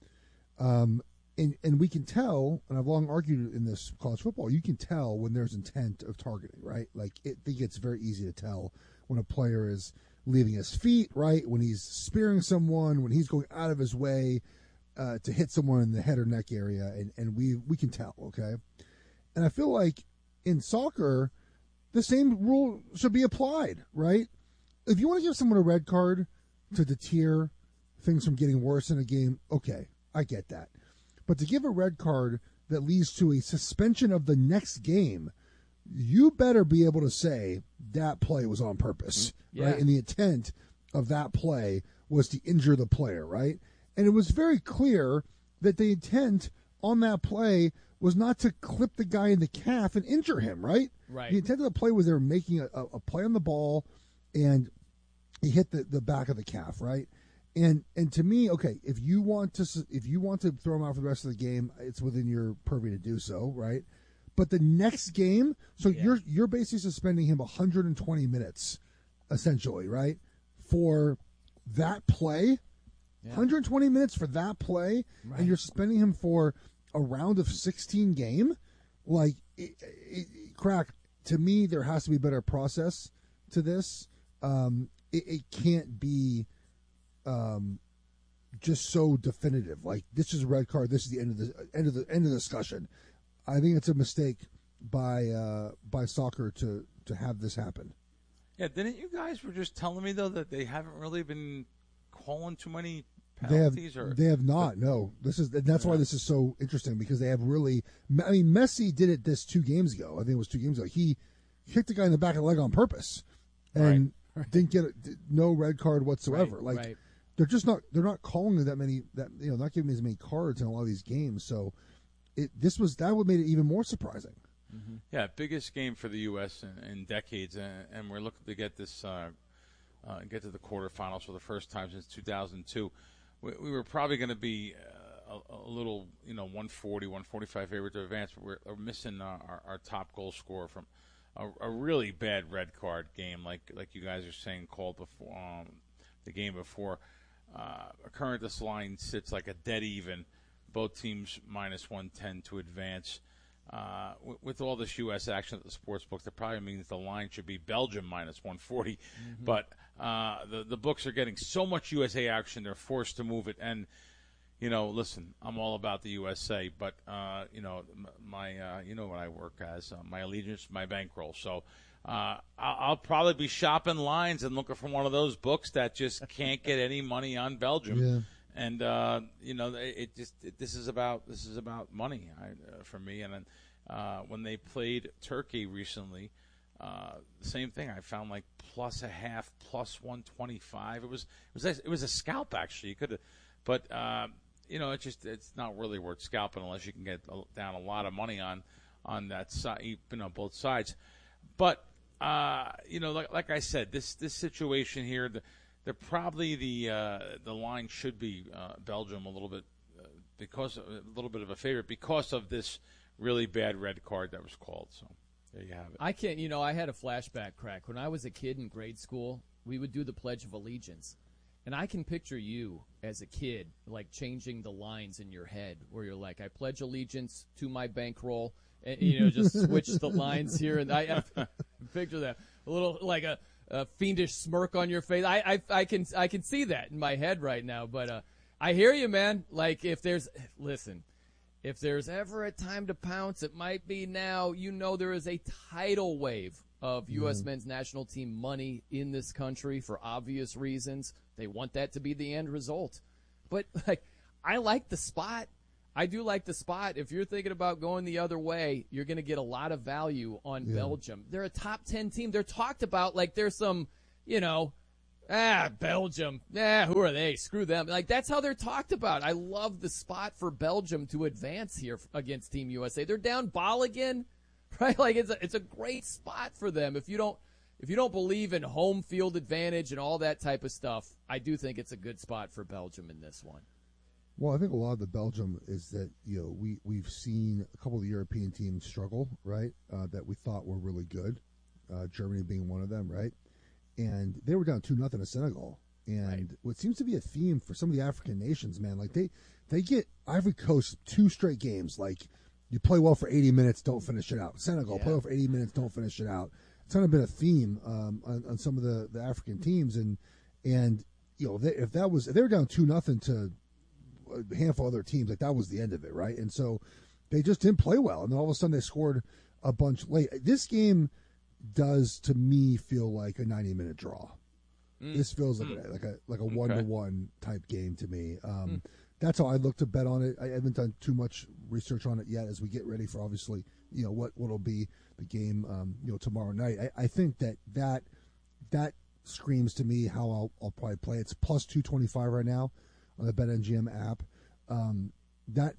[SPEAKER 4] Um, and and we can tell, and I've long argued in this college football, you can tell when there's intent of targeting, right? Like it, I think it's very easy to tell when a player is leaving his feet, right? When he's spearing someone, when he's going out of his way uh, to hit someone in the head or neck area, and, and we we can tell, okay? And I feel like in soccer, the same rule should be applied, right? If you want to give someone a red card to deter things from getting worse in a game, okay, I get that. But to give a red card that leads to a suspension of the next game, you better be able to say that play was on purpose,
[SPEAKER 3] Yeah.
[SPEAKER 4] right? And the intent of that play was to injure the player, right? And it was very clear that the intent on that play was not to clip the guy in the calf and injure him, right?
[SPEAKER 3] Right.
[SPEAKER 4] The intent of the play was they were making a, a play on the ball, and he hit the, the back of the calf, right? And and to me, okay, if you want to if you want to throw him out for the rest of the game, it's within your purview to do so, right? But the next game, so
[SPEAKER 3] Yeah.
[SPEAKER 4] you're you're basically suspending him one hundred twenty minutes, essentially, right? For that play,
[SPEAKER 3] Yeah.
[SPEAKER 4] one hundred twenty minutes for that play,
[SPEAKER 3] Right.
[SPEAKER 4] and you're suspending him for a round of sixteen game, like it, it, crack. To me, there has to be a better process to this. Um, it, it can't be um, just so definitive. Like this is a red card. This is the end of the end of the end of the discussion. I think it's a mistake by uh, by soccer to to have this happen.
[SPEAKER 5] Yeah, didn't you guys were just telling me though that they haven't really been calling too many
[SPEAKER 4] They have
[SPEAKER 5] penalties? or
[SPEAKER 4] they have not. No, this is and that's why this is so interesting because they have really. I mean, Messi did it this two games ago. I think it was two games ago. He kicked the guy in the back of the leg on purpose and didn't get a, no red card whatsoever.
[SPEAKER 3] Right,
[SPEAKER 4] like
[SPEAKER 3] right.
[SPEAKER 4] they're just not they're not calling that many that you know not giving as many cards in a lot of these games. So it this was that would made it even more surprising.
[SPEAKER 5] Yeah, biggest game for the U S in, in decades, and, and we're looking to get this uh, uh, get to the quarterfinals for the first time since two thousand two. We, we were probably going to be uh, a, a little, you know, one forty, one forty-five favorite to advance, but we're, we're missing uh, our, our top goal scorer from a, a really bad red card game, like like you guys are saying, called before um, the game before. Uh, current this line sits like a dead even. Both teams minus one ten to advance. Uh, with, with all this U S action at the sports book, that probably means the line should be Belgium minus one forty.
[SPEAKER 3] Mm-hmm.
[SPEAKER 5] But uh, the the books are getting so much U S A action, they're forced to move it. And you know, listen, I'm all about the U S A, but uh, you know, my uh, you know what I work as, uh, my allegiance, my bankroll. So uh, I'll, I'll probably be shopping lines and looking for one of those books that just can't get any money on Belgium.
[SPEAKER 4] Yeah.
[SPEAKER 5] And uh, you know, it, it just it, this is about this is about money I, uh, for me. And then uh, when they played Turkey recently, uh, same thing. I found like plus a half, plus one twenty five. It was it was a, it was a scalp actually. You could have, but uh, you know, it's just it's not really worth scalping unless you can get down a lot of money on on that side, you know, both sides. But uh, you know, like, like I said, this this situation here. The, They're probably the uh, the line should be uh, Belgium a little bit uh, because of, a little bit of a favorite because of this really bad red card that was called. So there you have it.
[SPEAKER 3] I can't, you know, I had a flashback, Crack. When I was a kid in grade school, we would do the Pledge of Allegiance. And I can picture you as a kid, like changing the lines in your head where you're like, I pledge allegiance to my bankroll. And, you know, just switch the lines here. And I, I picture that. A little like a, a fiendish smirk on your face. I, I, I, can, I can see that in my head right now. But uh, I hear you, man. Like, if there's – listen – if there's ever a time to pounce, it might be now. You know there is a tidal wave of U S
[SPEAKER 4] Mm.
[SPEAKER 3] men's national team money in this country for obvious reasons. They want that to be the end result. But, like, I like the spot. I do like the spot. If you're thinking about going the other way, you're going to get a lot of value on
[SPEAKER 4] Yeah.
[SPEAKER 3] Belgium. They're a top ten team. They're talked about like there's some, you know, ah, Belgium. Ah, who are they? Screw them. Like, that's how they're talked about. I love the spot for Belgium to advance here against Team U S A. They're down ball again, right? Like, it's a, it's a great spot for them. If you don't if you don't believe in home field advantage and all that type of stuff, I do think it's a good spot for Belgium in this one.
[SPEAKER 4] Well, I think a lot of the Belgium is that, you know, we, we've seen a couple of the European teams struggle, right, uh, that we thought were really good, uh, Germany being one of them, right? And they were down two nothing to Senegal. And right. what seems to be a theme for some of the African nations, man, like they, they get Ivory Coast two straight games. Like, you play well for eighty minutes, don't finish it out. Senegal, yeah. play well for eighty minutes, don't finish it out. It's kind of been a theme um, on, on some of the, the African teams. And, and you know, they, if that was, if they were down two nothing to a handful of other teams, like that was the end of it, right? And so they just didn't play well. And then all of a sudden they scored a bunch late. This game does, to me, feel like a ninety-minute draw. Mm. This feels like mm. a like a like a one to one type game to me. Um, mm. That's how I look to bet on it. I haven't done too much research on it yet as we get ready for obviously you know what what'll be the game um, you know tomorrow night. I, I think that that that screams to me how I'll, I'll probably play. It's plus two twenty five right now on the BetMGM app. Um, that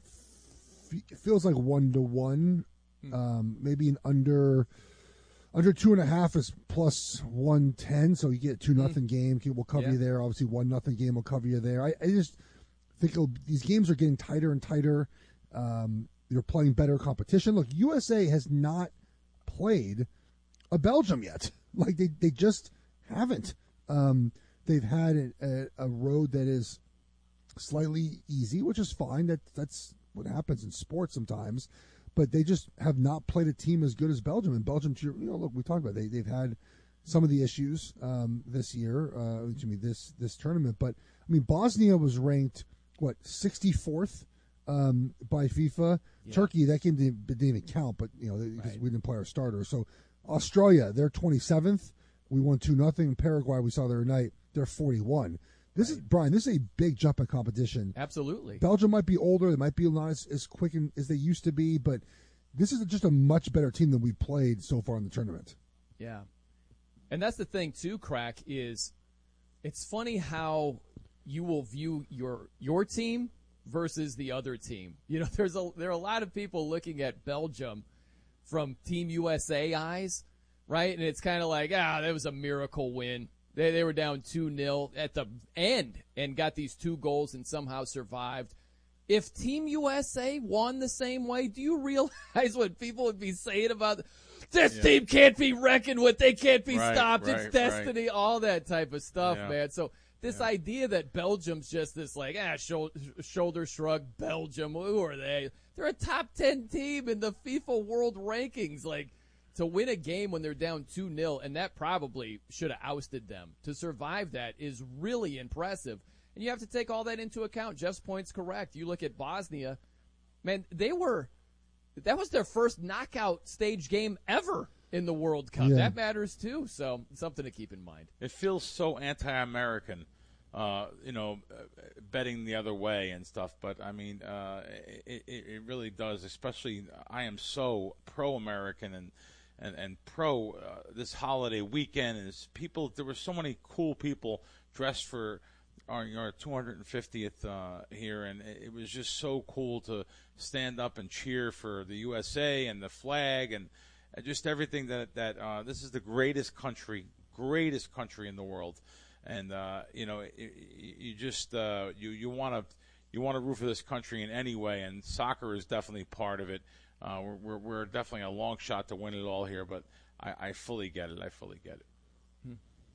[SPEAKER 4] f- feels like one to one. Um, maybe an under. Under two and a half is plus one ten, so you get a two nothing game. We'll cover yeah. you there. Obviously, one nothing game will cover you there. I, I just think it'll, these games are getting tighter and tighter. Um, you're playing better competition. Look, U S A has not played a Belgium yet. Like they, they just haven't. Um, they've had a, a, a road that is slightly easy, which is fine. That that's what happens in sports sometimes. But they just have not played a team as good as Belgium. And Belgium, you know, look, we talked about it. They, they've had some of the issues um, this year, uh, excuse me, this this tournament. But, I mean, Bosnia was ranked, what, sixty-fourth um, by FIFA. Yeah. Turkey, that game didn't, didn't even count, but, you know, because right. we didn't play our starter. So, Australia, they're twenty-seventh. We won two nothing. Paraguay, we saw the other night, they're forty-one. This right. is, Brian, this is a big jump in competition.
[SPEAKER 3] Absolutely.
[SPEAKER 4] Belgium might be older. They might be not as, as quick in, as they used to be, but this is just a much better team than we've played so far in the tournament.
[SPEAKER 3] Yeah. And that's the thing, too, Crack, is it's funny how you will view your your team versus the other team. You know, there's a there are a lot of people looking at Belgium from Team U S A eyes, right? And it's kind of like, ah, that was a miracle win. They they were down two nil at the end and got these two goals and somehow survived. If Team U S A won the same way, do you realize what people would be saying about this yeah. team can't be reckoned with, they can't be
[SPEAKER 5] right,
[SPEAKER 3] stopped,
[SPEAKER 5] right,
[SPEAKER 3] it's destiny,
[SPEAKER 5] right.
[SPEAKER 3] all that type of stuff,
[SPEAKER 5] yeah.
[SPEAKER 3] man. So this yeah. idea that Belgium's just this like, ah, shoulder, shoulder shrug, Belgium, who are they? They're a top ten team in the FIFA World Rankings, like, to win a game when they're down two nil, and that probably should have ousted them. To survive that is really impressive. And you have to take all that into account. Jeff's point's correct. You look at Bosnia, man, they were – that was their first knockout stage game ever in the World Cup.
[SPEAKER 4] Yeah.
[SPEAKER 3] That matters too, so something to keep in mind.
[SPEAKER 5] It feels so anti-American, uh, you know, betting the other way and stuff. But, I mean, uh, it, it, it really does, especially I am so pro-American and – And, and pro uh, this holiday weekend is people. There were so many cool people dressed for our, our two hundred fiftieth uh, here, and it, it was just so cool to stand up and cheer for the U S A and the flag and, and just everything that that uh, this is the greatest country, greatest country in the world, and uh, you know it, it, you just uh, you you want to you want to root for this country in any way, and soccer is definitely part of it. Uh, we're, we're we're definitely a long shot to win it all here, but I, I fully get it. I fully get it.
[SPEAKER 3] Hmm.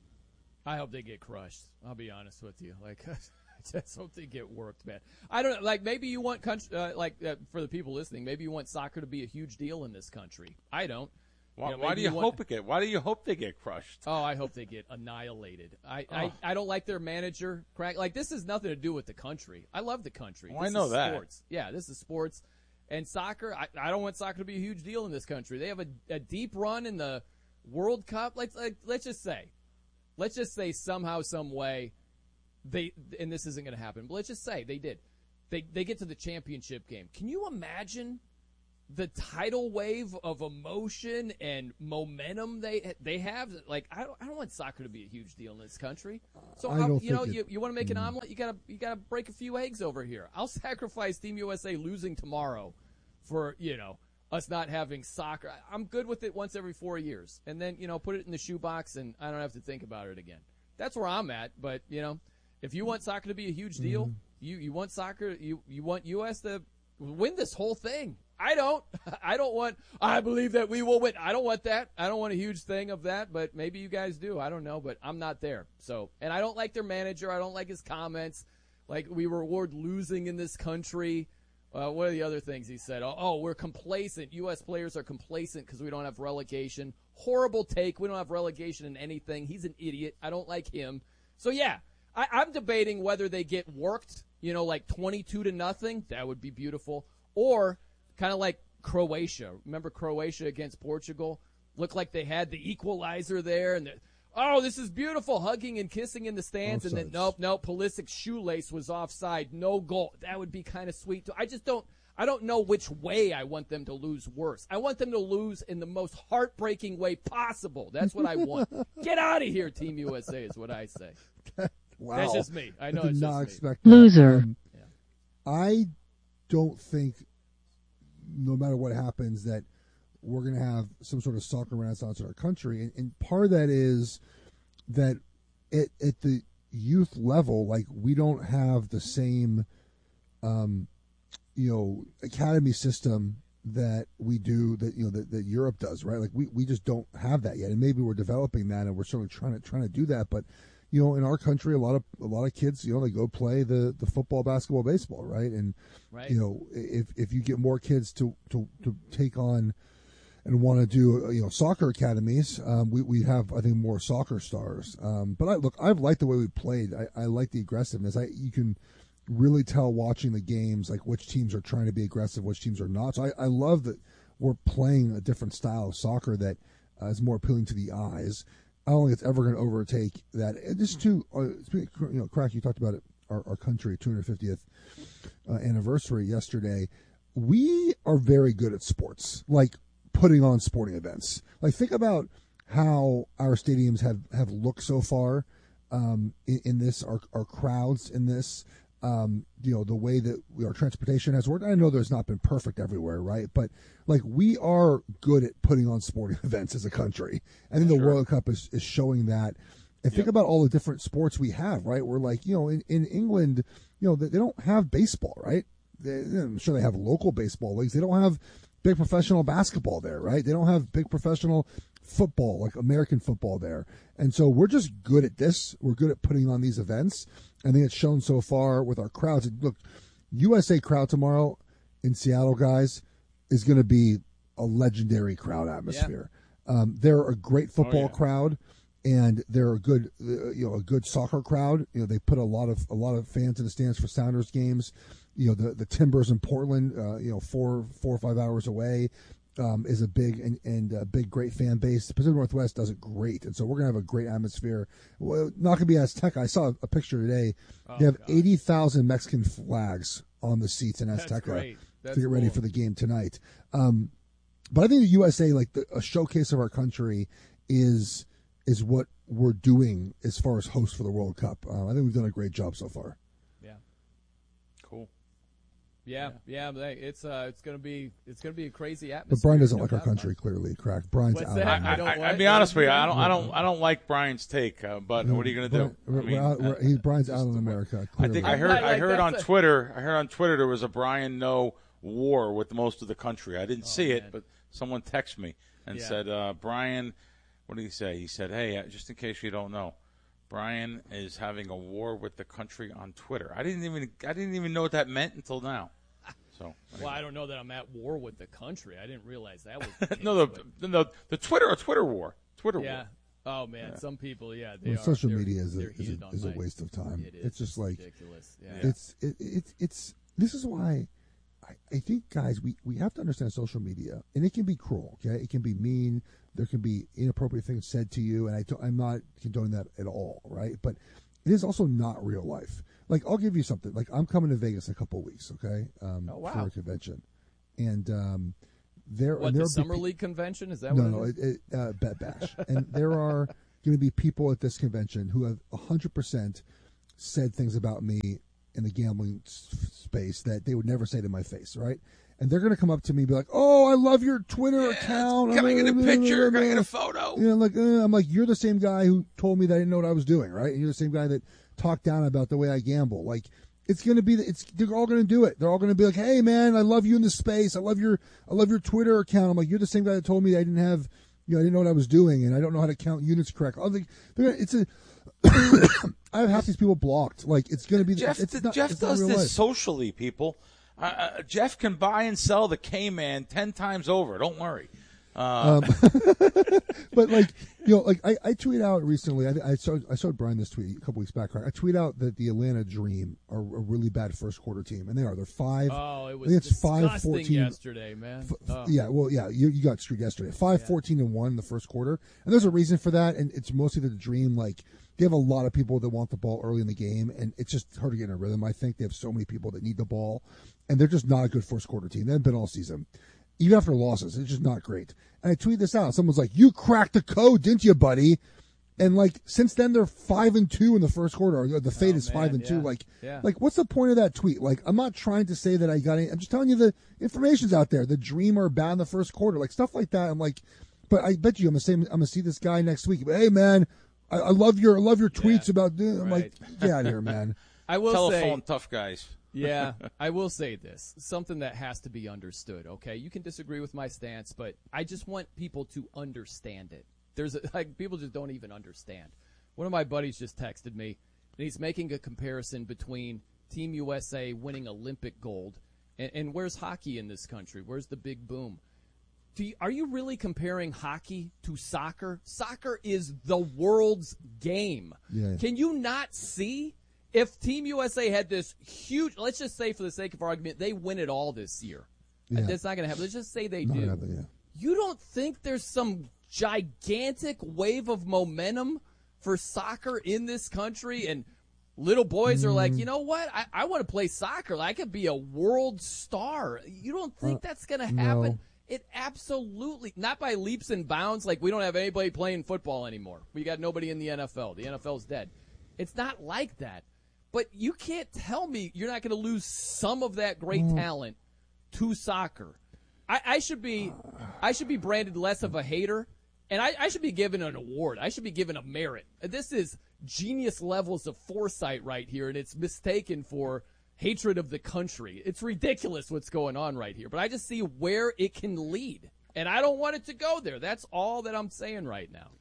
[SPEAKER 3] I hope they get crushed. I'll be honest with you. Like, I just hope they get worked, man. I don't know. Like, maybe you want country, uh, like uh, for the people listening, maybe you want soccer to be a huge deal in this country. I don't.
[SPEAKER 5] Why,
[SPEAKER 3] you know,
[SPEAKER 5] why do you,
[SPEAKER 3] you want,
[SPEAKER 5] hope it get? Why do you hope they get crushed?
[SPEAKER 3] Oh, I hope they get annihilated. I,
[SPEAKER 5] oh.
[SPEAKER 3] I, I don't like their manager. Crack. Like, this has nothing to do with the country. I love the country.
[SPEAKER 5] Oh,
[SPEAKER 3] this
[SPEAKER 5] I know
[SPEAKER 3] is
[SPEAKER 5] that.
[SPEAKER 3] Sports. Yeah, this is sports. And soccer, I, I don't want soccer to be a huge deal in this country. They have a, a deep run in the World Cup. Let's like, let's just say, let's just say somehow, some way, they and this isn't going to happen. But let's just say they did. They they get to the championship game. Can you imagine the tidal wave of emotion and momentum they they have? Like I don't I don't want soccer to be a huge deal in this country. So
[SPEAKER 4] I don't
[SPEAKER 3] you know
[SPEAKER 4] think it-
[SPEAKER 3] you, you want to make an omelet, you gotta you gotta break a few eggs over here. I'll sacrifice Team U S A losing tomorrow for you know us not having soccer. I- I'm good with it once every four years, and then you know put it in the shoebox, and I don't have to think about it again. That's where I'm at. But you know, if you want soccer to be a huge deal,
[SPEAKER 4] Mm-hmm.
[SPEAKER 3] you you want soccer, you you want U S to win this whole thing. I don't. I don't want. I believe that we will win. I don't want that. I don't want a huge thing of that. But maybe you guys do. I don't know. But I'm not there. So, and I don't like their manager. I don't like his comments. Like we reward losing in this country. Uh, what are the other things he said? Oh, oh we're complacent. U S players are complacent because we don't have relegation. Horrible take. We don't have relegation in anything. He's an idiot. I don't like him. So yeah, I, I'm debating whether they get worked. You know, like twenty-two to nothing. That would be beautiful. Or kind of like Croatia. Remember Croatia against Portugal? Looked like they had the equalizer there, and the, oh, this is beautiful, hugging and kissing in the stands, and then nope, nope, Pulisic's shoelace was offside, no goal. That would be kind of sweet too. I just don't, I don't know which way I want them to lose worse. I want them to lose in the most heartbreaking way possible. That's what I want. Get out of here, Team U S A is what I say.
[SPEAKER 4] Wow.
[SPEAKER 3] That's just me. I know
[SPEAKER 4] I did
[SPEAKER 3] it's
[SPEAKER 4] not
[SPEAKER 3] just me.
[SPEAKER 4] expect that.
[SPEAKER 16] Loser.
[SPEAKER 4] Um, I don't think, no matter what happens, that we're going to have some sort of soccer renaissance in our country. And, and part of that is that at, at the youth level, like, we don't have the same, um, you know, academy system that we do, that, you know, that, that Europe does, right? Like, we, we just don't have that yet. And maybe we're developing that, and we're certainly trying to, trying to do that. But, you know, in our country, a lot of a lot of kids, you know, they go play the, the football, basketball, baseball, right? And
[SPEAKER 3] Right.
[SPEAKER 4] you know, if if you get more kids to to, to take on and want to do you know soccer academies, um, we we have I think more soccer stars. Um, but I look, I've liked the way we played. I, I like the aggressiveness. I you can really tell watching the games like which teams are trying to be aggressive, which teams are not. So I, I love that we're playing a different style of soccer that uh, is more appealing to the eyes. I don't think it's ever going to overtake that. And just to, uh, you know, Crack, you talked about it, our, our country, two hundred fiftieth uh, anniversary yesterday. We are very good at sports, like putting on sporting events. Like, think about how our stadiums have, have looked so far um, in, in this, our, our crowds in this. Um, you know, the way that our transportation has worked. I know there's not been perfect everywhere, right? But like, we are good at putting on sporting events as a country. I think the
[SPEAKER 5] Sure.
[SPEAKER 4] World Cup is, is showing that. And think
[SPEAKER 5] Yep.
[SPEAKER 4] about all the different sports we have, right? We're like, you know, in, in England, you know, they, they don't have baseball, right? They, I'm sure they have local baseball leagues. They don't have big professional basketball there, right? They don't have big professional football, like American football there. And so we're just good at this. We're good at putting on these events. I think it's shown so far with our crowds. Look, U S A crowd tomorrow in Seattle, guys, is going to be a legendary crowd atmosphere. Um, they're a great football
[SPEAKER 5] Oh, yeah.
[SPEAKER 4] crowd, and they're a good, uh, you know, a good soccer crowd. You know, they put a lot of a lot of fans in the stands for Sounders games. You know, the the Timbers in Portland, uh, you know, four four or five hours away. Um, is a big and, and a big, great fan base. The Pacific Northwest does it great, and so we're gonna have a great atmosphere. Well, not gonna be Azteca. I saw a picture today.
[SPEAKER 3] Oh,
[SPEAKER 4] they have
[SPEAKER 3] God.
[SPEAKER 4] eighty thousand Mexican flags on the seats in
[SPEAKER 3] That's
[SPEAKER 4] Azteca
[SPEAKER 3] great. That's
[SPEAKER 4] to get ready
[SPEAKER 3] cool.
[SPEAKER 4] for the game tonight. Um, but I think the U S A, like the, a showcase of our country, is is what we're doing as far as host for the World Cup. Uh, I think we've done a great job so far.
[SPEAKER 3] Yeah.
[SPEAKER 5] Cool.
[SPEAKER 3] Yeah, yeah, but hey, it's uh, it's gonna be it's gonna be a crazy atmosphere.
[SPEAKER 4] But Brian doesn't
[SPEAKER 3] no
[SPEAKER 4] like our
[SPEAKER 3] doubt about
[SPEAKER 4] country. Clearly, Crack. Brian's
[SPEAKER 3] What's
[SPEAKER 4] out.
[SPEAKER 3] that?
[SPEAKER 4] on
[SPEAKER 3] I
[SPEAKER 4] it.
[SPEAKER 3] don't
[SPEAKER 5] I,
[SPEAKER 3] what?
[SPEAKER 5] I'll be honest with you. I don't. I don't. I don't like Brian's take. Uh, but what are you going to do?
[SPEAKER 4] We're,
[SPEAKER 5] I mean,
[SPEAKER 4] we're out, we're,
[SPEAKER 5] uh,
[SPEAKER 4] he, Brian's out in America.
[SPEAKER 5] I
[SPEAKER 4] Clearly.
[SPEAKER 5] think I
[SPEAKER 3] I'm
[SPEAKER 5] heard.
[SPEAKER 3] not
[SPEAKER 5] I
[SPEAKER 3] like
[SPEAKER 5] heard on
[SPEAKER 3] that's a-
[SPEAKER 5] Twitter. I heard on Twitter there was a Brian No war with most of the country. I didn't see it,
[SPEAKER 3] man.
[SPEAKER 5] but someone texted me and
[SPEAKER 3] Yeah.
[SPEAKER 5] said, uh, "Brian, what did he say?" He said, "Hey, uh, just in case you don't know, Brian is having a war with the country on Twitter." I didn't even. I didn't even know what that meant until now. So.
[SPEAKER 3] Well, I don't know that I'm at war with the country. I didn't realize that was the case,
[SPEAKER 5] no, the,
[SPEAKER 3] but-
[SPEAKER 5] the the Twitter or Twitter war. Twitter
[SPEAKER 3] yeah.
[SPEAKER 5] war.
[SPEAKER 3] Oh man,
[SPEAKER 5] Yeah.
[SPEAKER 3] some people, yeah, they
[SPEAKER 4] Well,
[SPEAKER 3] are.
[SPEAKER 4] social
[SPEAKER 3] they're-
[SPEAKER 4] media is a
[SPEAKER 3] they're
[SPEAKER 4] is
[SPEAKER 3] heated
[SPEAKER 4] a,
[SPEAKER 3] on
[SPEAKER 4] is a
[SPEAKER 3] my-
[SPEAKER 4] waste of time.
[SPEAKER 3] It is.
[SPEAKER 4] It's just like
[SPEAKER 3] ridiculous. Yeah.
[SPEAKER 4] it's it, it it's this is why I, I think, guys, we, we have to understand social media, and it can be cruel, okay? It can be mean. There can be inappropriate things said to you, and I don't, I'm not condoning that at all, right? But it is also not real life. Like, I'll give you something. Like, I'm coming to Vegas in a couple of weeks, okay, um,
[SPEAKER 3] oh, wow.
[SPEAKER 4] for a convention. And um, there
[SPEAKER 3] What,
[SPEAKER 4] and there
[SPEAKER 3] the Summer
[SPEAKER 4] pe-
[SPEAKER 3] League convention? Is that
[SPEAKER 4] no,
[SPEAKER 3] what
[SPEAKER 4] no,
[SPEAKER 3] it is?
[SPEAKER 4] it, it, uh, Bet Bash. And there are going to be people at this convention who have one hundred percent said things about me in the gambling s- space that they would never say to my face, right? And they're going to come up to me and be like, "Oh, I love your Twitter yeah, account.
[SPEAKER 5] Can I get a picture? Can I get a photo?"
[SPEAKER 4] You know, like, uh, I'm like, "You're the same guy who told me that I didn't know what I was doing, right? And you're the same guy that talked down about the way I gamble. Like, it's going to be, it's they're all going to do it. They're all going to be like, "Hey, man, I love you in this space. I love your, I love your Twitter account." I'm like, "You're the same guy that told me that I didn't have, you know, I didn't know what I was doing, and I don't know how to count units correctly." I'm like, it's a, I have half these people blocked. Like, it's going to be,
[SPEAKER 5] Jeff.
[SPEAKER 4] it's not,
[SPEAKER 5] Jeff
[SPEAKER 4] it's
[SPEAKER 5] does
[SPEAKER 4] not real
[SPEAKER 5] this
[SPEAKER 4] life.
[SPEAKER 5] socially, people. Uh, uh, Jeff can buy and sell the K-Man ten times over. Don't worry. Uh,
[SPEAKER 4] Um, but like, you know, like I, I tweet out recently. I, I saw I showed Brian this tweet a couple weeks back. Right? I tweet out that the Atlanta Dream are a really bad first quarter team, and they are. They're five.
[SPEAKER 3] Oh, it
[SPEAKER 4] I
[SPEAKER 3] was
[SPEAKER 4] think it's
[SPEAKER 3] disgusting
[SPEAKER 4] five fourteen
[SPEAKER 3] yesterday, man.
[SPEAKER 4] F-
[SPEAKER 3] Oh.
[SPEAKER 4] Yeah, well, yeah, you, you got screwed yesterday. Five fourteen and one in the first quarter, and there's a reason for that. And it's mostly that the Dream, like, they have a lot of people that want the ball early in the game, and it's just hard to get in a rhythm. I think they have so many people that need the ball, and they're just not a good first quarter team. They haven't been all season. Even after losses, it's just not great. And I tweet this out. Someone's like, "You cracked the code, didn't you, buddy?" And like, since then, they're five and two in the first quarter. Or the fate
[SPEAKER 3] Oh,
[SPEAKER 4] is
[SPEAKER 3] man,
[SPEAKER 4] five and
[SPEAKER 3] yeah.
[SPEAKER 4] two. Like,
[SPEAKER 3] Yeah.
[SPEAKER 4] like, what's the point of that tweet? Like, I'm not trying to say that I got any. I'm just telling you the information's out there. The Dream are bad in the first quarter, like stuff like that. I'm like, but I bet you I'm gonna say I'm gonna see this guy next week. But hey, man, I, I love your I love your tweets
[SPEAKER 3] Yeah,
[SPEAKER 4] about. I'm
[SPEAKER 3] right.
[SPEAKER 4] like, get out of here, man.
[SPEAKER 3] I will
[SPEAKER 5] Telephone
[SPEAKER 3] say,
[SPEAKER 5] tough guys.
[SPEAKER 3] yeah, I will say this. Something that has to be understood, okay? You can disagree with my stance, but I just want people to understand it. There's a, like people just don't even understand. One of my buddies just texted me, and he's making a comparison between Team U S A winning Olympic gold and, and where's hockey in this country? Where's the big boom? Do you, are you really comparing hockey to soccer? Soccer is the world's game.
[SPEAKER 4] Yeah.
[SPEAKER 3] Can you not see? If Team U S A had this huge, let's just say for the sake of argument, they win it all this year.
[SPEAKER 4] Yeah.
[SPEAKER 3] That's not going to happen. Let's just say they
[SPEAKER 4] Not
[SPEAKER 3] do.
[SPEAKER 4] gonna happen, yeah.
[SPEAKER 3] You don't think there's some gigantic wave of momentum for soccer in this country? And little boys are like, you know what? I, I want to play soccer. I could be a world star. You don't think
[SPEAKER 4] Uh,
[SPEAKER 3] that's going to
[SPEAKER 4] no.
[SPEAKER 3] happen? It absolutely, not by leaps and bounds. Like, we don't have anybody playing football anymore. We got nobody in the N F L. The N F L's dead. It's not like that. But you can't tell me you're not going to lose some of that great talent to soccer. I, I should be, I should be branded less of a hater, and I, I should be given an award. I should be given a merit. This is genius levels of foresight right here, and it's mistaken for hatred of the country. It's ridiculous what's going on right here. But I just see where it can lead, and I don't want it to go there. That's all that I'm saying right now.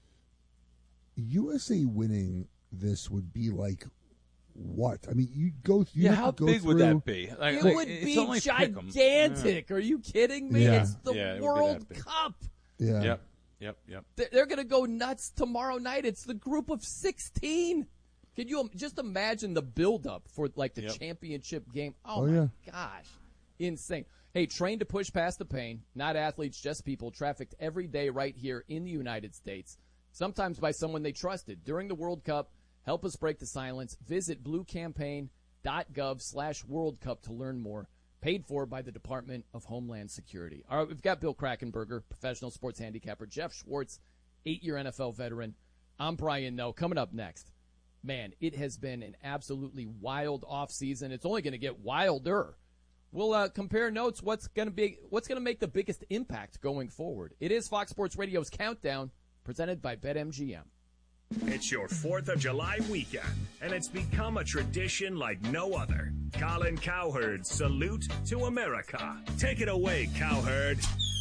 [SPEAKER 4] U S A winning this would be like. What? I mean, you go. You
[SPEAKER 5] Yeah,
[SPEAKER 4] have
[SPEAKER 5] how
[SPEAKER 4] to go
[SPEAKER 5] big would
[SPEAKER 4] through-
[SPEAKER 5] that be? Like,
[SPEAKER 3] It
[SPEAKER 5] like,
[SPEAKER 3] would
[SPEAKER 5] it's
[SPEAKER 3] be
[SPEAKER 5] only pick 'em.
[SPEAKER 3] gigantic. Are you kidding me?
[SPEAKER 4] Yeah.
[SPEAKER 3] It's the
[SPEAKER 5] Yeah, it would be
[SPEAKER 3] World
[SPEAKER 5] that big.
[SPEAKER 3] Cup.
[SPEAKER 4] Yeah.
[SPEAKER 5] Yep, yep, yep.
[SPEAKER 3] They're, they're going to go nuts tomorrow night. It's the group of sixteen. Can you im- just imagine the buildup for like the
[SPEAKER 5] Yep.
[SPEAKER 3] championship game? Oh,
[SPEAKER 4] Oh,
[SPEAKER 3] my
[SPEAKER 4] yeah.
[SPEAKER 3] gosh. Insane. Hey, train to push past the pain. Not athletes, just people trafficked every day right here in the United States, sometimes by someone they trusted. During the World Cup, help us break the silence. Visit bluecampaign.gov slash World Cup to learn more. Paid for by the Department of Homeland Security. All right, we've got Bill Krackenberger, professional sports handicapper. Jeff Schwartz, eight-year N F L veteran. I'm Brian Noe. Coming up next, man, it has been an absolutely wild offseason. It's only going to get wilder. We'll uh, compare notes. What's going to be? What's going to make the biggest impact going forward? It is Fox Sports Radio's Countdown, presented by BetMGM.
[SPEAKER 6] It's your fourth of July weekend, and it's become a tradition like no other. Colin Cowherd's Salute to America. Take it away, Cowherd.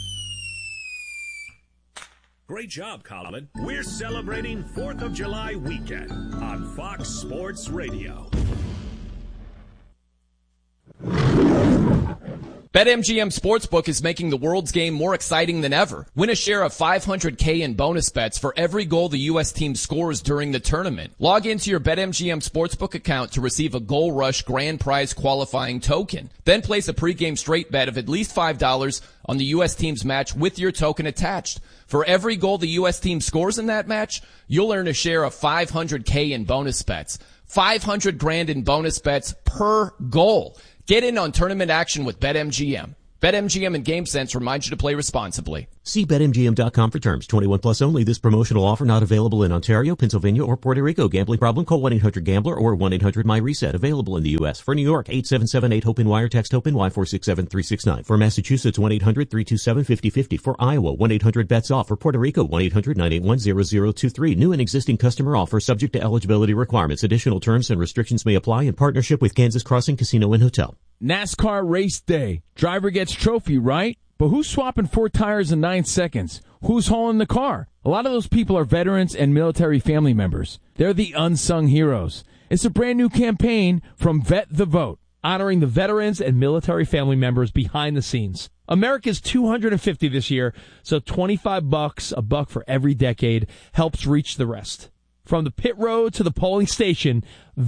[SPEAKER 6] Great job, Colin. We're celebrating fourth of July weekend on Fox Sports Radio.
[SPEAKER 3] BetMGM Sportsbook is making the world's game more exciting than ever. Win a share of five hundred K in bonus bets for every goal the U S team scores during the tournament. Log into your BetMGM Sportsbook account to receive a Goal Rush grand prize qualifying token. Then place a pregame straight bet of at least five dollars on the U S team's match with your token attached. For every goal the U S team scores in that match, you'll earn a share of five hundred K in bonus bets. five hundred grand in bonus bets per goal. Get in on tournament action with BetMGM. BetMGM and GameSense remind you to play responsibly.
[SPEAKER 8] See Bet M G M dot com for terms. twenty-one plus only. This promotional offer not available in Ontario, Pennsylvania, or Puerto Rico. Gambling problem? Call one eight hundred gambler or one eight hundred my reset. Available in the U S. For New York, eight seven seven eight hope wire. Text HOPE Y four six seven three six nine. For Massachusetts, one eight hundred three two seven five zero five zero. For Iowa, one eight hundred bets off. For Puerto Rico, one eight hundred nine eight one zero zero two three. New and existing customer offer subject to eligibility requirements. Additional terms and restrictions may apply in partnership with Kansas Crossing Casino and Hotel.
[SPEAKER 19] NASCAR race day. Driver gets trophy, right? But who's swapping four tires in nine seconds? Who's hauling the car? A lot of those people are veterans and military family members. They're the unsung heroes. It's a brand new campaign from Vet the Vote, honoring the veterans and military family members behind the scenes. America's two hundred fifty this year, so twenty-five bucks, a buck for every decade, helps reach the rest. From the pit road to the polling station,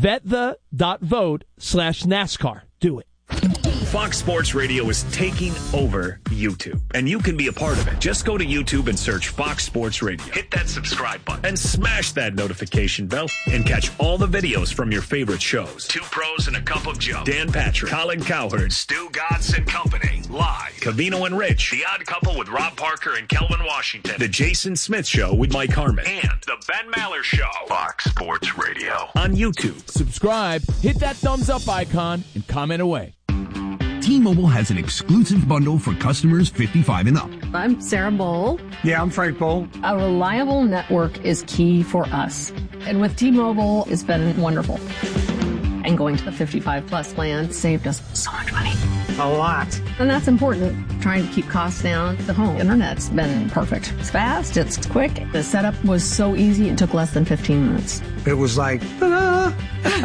[SPEAKER 19] vetthe.vote slash NASCAR. Do it.
[SPEAKER 6] Fox Sports Radio is taking over YouTube, and you can be a part of it. Just go to YouTube and search Fox Sports Radio. Hit that subscribe button and smash that notification bell and catch all the videos from your favorite shows. Two Pros and a Cup of Joe. Dan Patrick, Colin Cowherd, Stu Gatz and Company. Live. Cavino and Rich. The Odd Couple with Rob Parker and Kelvin Washington. The Jason Smith Show with Mike Harmon. And The Ben Maller Show. Fox Sports Radio. On YouTube.
[SPEAKER 19] Subscribe, hit that thumbs up icon, and comment away.
[SPEAKER 20] T-Mobile has an exclusive bundle for customers fifty-five and up.
[SPEAKER 21] I'm Sarah Bowl.
[SPEAKER 20] Yeah, I'm Frank Bowl.
[SPEAKER 21] A reliable network is key for us. And with T-Mobile, it's been wonderful. And going to the fifty-five plus plan saved us so much money.
[SPEAKER 20] A lot.
[SPEAKER 21] And that's important. Trying to keep costs down. The home internet's been perfect. It's fast, it's quick. The setup was so easy, it took less than fifteen minutes.
[SPEAKER 20] It was like, ta-da!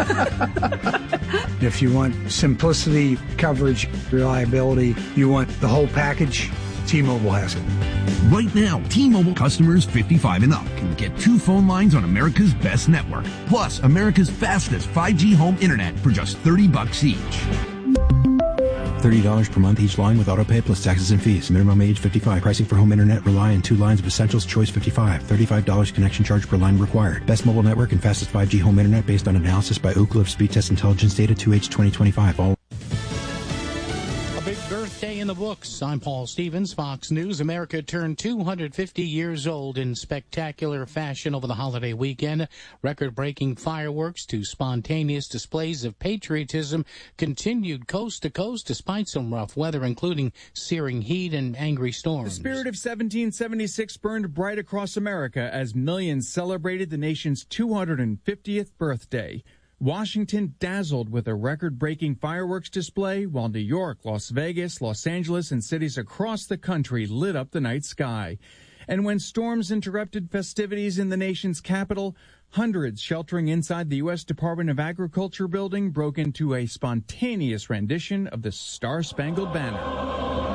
[SPEAKER 20] If you want simplicity, coverage, reliability, you want the whole package, T-Mobile has it. Right now, T-Mobile customers fifty-five and up can get two phone lines on America's best network, plus America's fastest five G home internet for just thirty bucks each.
[SPEAKER 22] thirty dollars per month each line with autopay plus taxes and fees. Minimum age fifty-five. Pricing for home internet rely on two lines of Essentials Choice fifty-five. thirty-five dollars connection charge per line required. Best mobile network and fastest five G home internet based on analysis by Ookla of Speed Test Intelligence Data two H twenty twenty-five. All
[SPEAKER 23] A big birthday in the books. I'm Paul Stevens, Fox News. America turned two hundred fifty years old in spectacular fashion over the holiday weekend. Record-breaking fireworks to spontaneous displays of patriotism continued coast to coast despite some rough weather, including searing heat and angry storms.
[SPEAKER 24] The spirit of seventeen seventy-six burned bright across America as millions celebrated the nation's two hundred fiftieth birthday. Washington dazzled with a record-breaking fireworks display, while New York, Las Vegas, Los Angeles, and cities across the country lit up the night sky. And when storms interrupted festivities in the nation's capital, hundreds sheltering inside the U S Department of Agriculture building broke into a spontaneous rendition of the Star-Spangled Banner.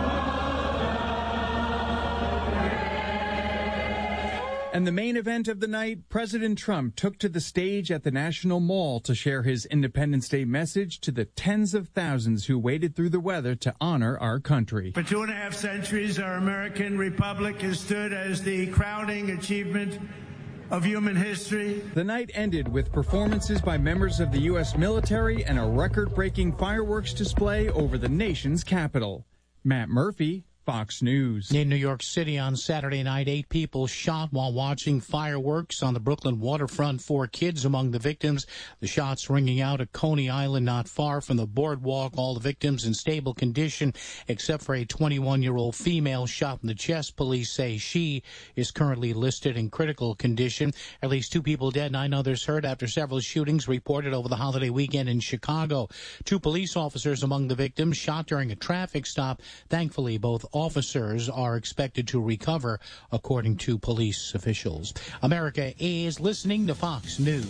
[SPEAKER 24] And the main event of the night, President Trump took to the stage at the National Mall to share his Independence Day message to the tens of thousands who waded through the weather to honor our country.
[SPEAKER 25] For two and a half centuries, our American republic has stood as the crowning achievement of human history.
[SPEAKER 24] The night ended with performances by members of the U S military and a record-breaking fireworks display over the nation's capital. Matt Murphy, Fox News.
[SPEAKER 23] In New York City on Saturday night, eight people shot while watching fireworks on the Brooklyn waterfront. Four kids among the victims. The shots ringing out at Coney Island, not far from the boardwalk. All the victims in stable condition, except for a twenty-one-year-old female shot in the chest. Police say she is currently listed in critical condition. At least two people dead, nine others hurt after several shootings reported over the holiday weekend in Chicago. Two police officers among the victims shot during a traffic stop. Thankfully, both officers are expected to recover, according to police officials. America is listening to Fox News.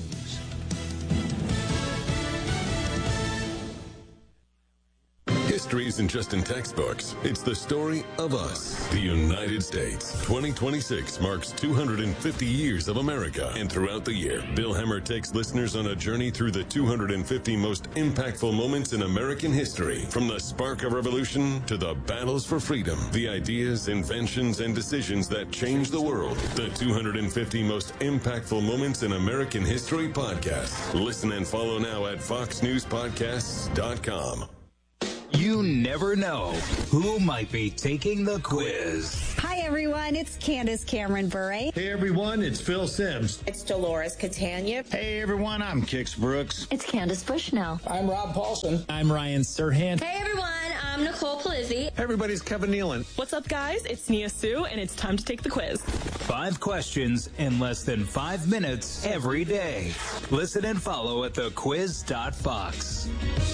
[SPEAKER 2] History isn't just in textbooks. It's the story of us, the United States. twenty twenty-six marks two hundred fifty years of America. And throughout the year, Bill Hemmer takes listeners on a journey through the two hundred fifty most impactful moments in American history. From the spark of revolution to the battles for freedom, the ideas, inventions, and decisions that changed the world. The two hundred fifty most impactful moments in American history podcast. Listen and follow now at fox news podcasts dot com.
[SPEAKER 9] You never know who might be taking the quiz.
[SPEAKER 11] Hi, everyone. It's Candace Cameron Bure.
[SPEAKER 12] Hey, everyone. It's Phil Sims.
[SPEAKER 11] It's Dolores Catania.
[SPEAKER 12] Hey, everyone. I'm Kix Brooks.
[SPEAKER 11] It's Candace Bushnell.
[SPEAKER 12] I'm Rob Paulson.
[SPEAKER 13] I'm Ryan Serhant.
[SPEAKER 26] Hey, everyone. I'm Nicole Palizzi.
[SPEAKER 12] Everybody's Kevin Nealon.
[SPEAKER 26] What's up, guys? It's Nia Sue, and it's time to take the quiz.
[SPEAKER 9] Five questions in less than five minutes every day. Listen and follow at the quiz dot fox.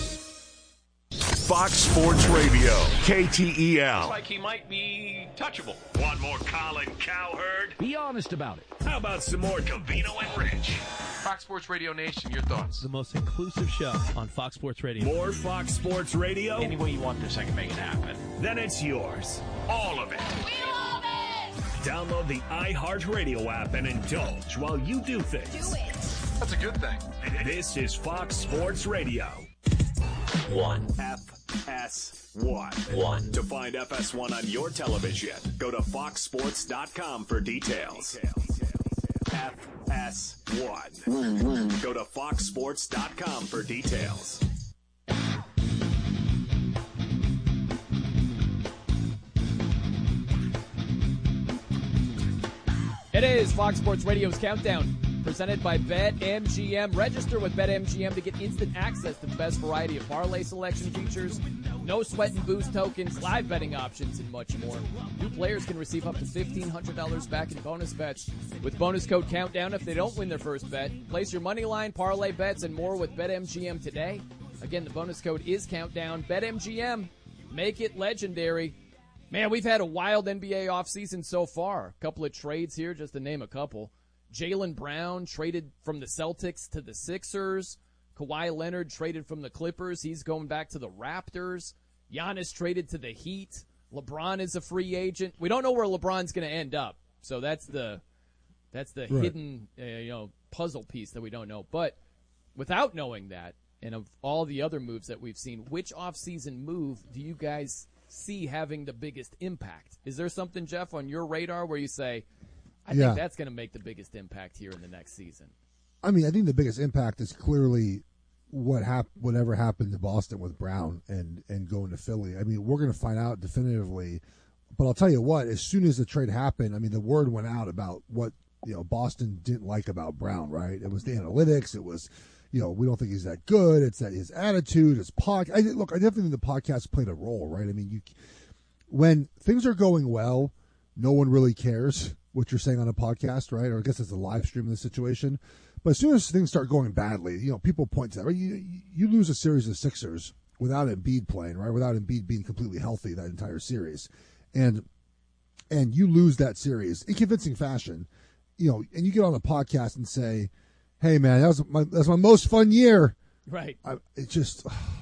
[SPEAKER 18] Fox Sports Radio, K T E L.
[SPEAKER 6] Looks like he might be touchable. Want more Colin Cowherd?
[SPEAKER 27] Be honest about it.
[SPEAKER 6] How about some more Covino and Rich?
[SPEAKER 28] Fox Sports Radio Nation, your thoughts?
[SPEAKER 27] The most inclusive show on Fox Sports Radio.
[SPEAKER 6] More Fox Sports Radio?
[SPEAKER 28] Any way you want this, I can make it happen.
[SPEAKER 6] Then it's yours. All of it.
[SPEAKER 26] We love it!
[SPEAKER 6] Download the iHeartRadio app and indulge while you do things.
[SPEAKER 26] Do it.
[SPEAKER 28] That's a good thing.
[SPEAKER 6] This is Fox Sports Radio.
[SPEAKER 8] One.
[SPEAKER 6] F S one.
[SPEAKER 8] One.
[SPEAKER 6] To find F S one on your television, go to fox sports dot com for details. F S one.
[SPEAKER 11] One, one.
[SPEAKER 6] Go to fox sports dot com for details.
[SPEAKER 3] It is Fox Sports Radio's Countdown, presented by BetMGM. Register with BetMGM to get instant access to the best variety of parlay selection features, no sweat and boost tokens, live betting options, and much more. New players can receive up to fifteen hundred dollars back in bonus bets with bonus code Countdown if they don't win their first bet. Place your money line, parlay bets, and more with BetMGM today. Again, the bonus code is Countdown. BetMGM. Make it legendary. Man, we've had a wild N B A offseason so far. A couple of trades here, just to name a couple. Jaylen Brown traded from the Celtics to the Sixers. Kawhi Leonard traded from the Clippers. He's going back to the Raptors. Giannis traded to the Heat. LeBron is a free agent. We don't know where LeBron's going to end up. So that's the that's the
[SPEAKER 4] Right.
[SPEAKER 3] hidden uh, you know puzzle piece that we don't know. But without knowing that, and of all the other moves that we've seen, which offseason move do you guys see having the biggest impact? Is there something, Jeff, on your radar where you say, I
[SPEAKER 4] Yeah.
[SPEAKER 3] think that's going to make the biggest impact here in the next season?
[SPEAKER 4] I mean, I think the biggest impact is clearly what hap- whatever happened to Boston with Brown and, and going to Philly. I mean, we're going to find out definitively. But I'll tell you what, as soon as the trade happened, I mean, the word went out about what, you know, Boston didn't like about Brown, right? It was the analytics. It was, you know, we don't think he's that good. It's that his attitude, his podcast. I, look, I definitely think the podcast played a role, right? I mean, you when things are going well, no one really cares what you're saying on a podcast, right? Or I guess it's a live stream in this situation. But as soon as things start going badly, you know, people point to that. Right? You, you lose a series of Sixers without Embiid playing, right? Without Embiid being completely healthy that entire series. And and you lose that series in convincing fashion, you know, and you get on a podcast and say, hey, man, that was my, that's my most fun year.
[SPEAKER 3] Right.
[SPEAKER 4] I, it just,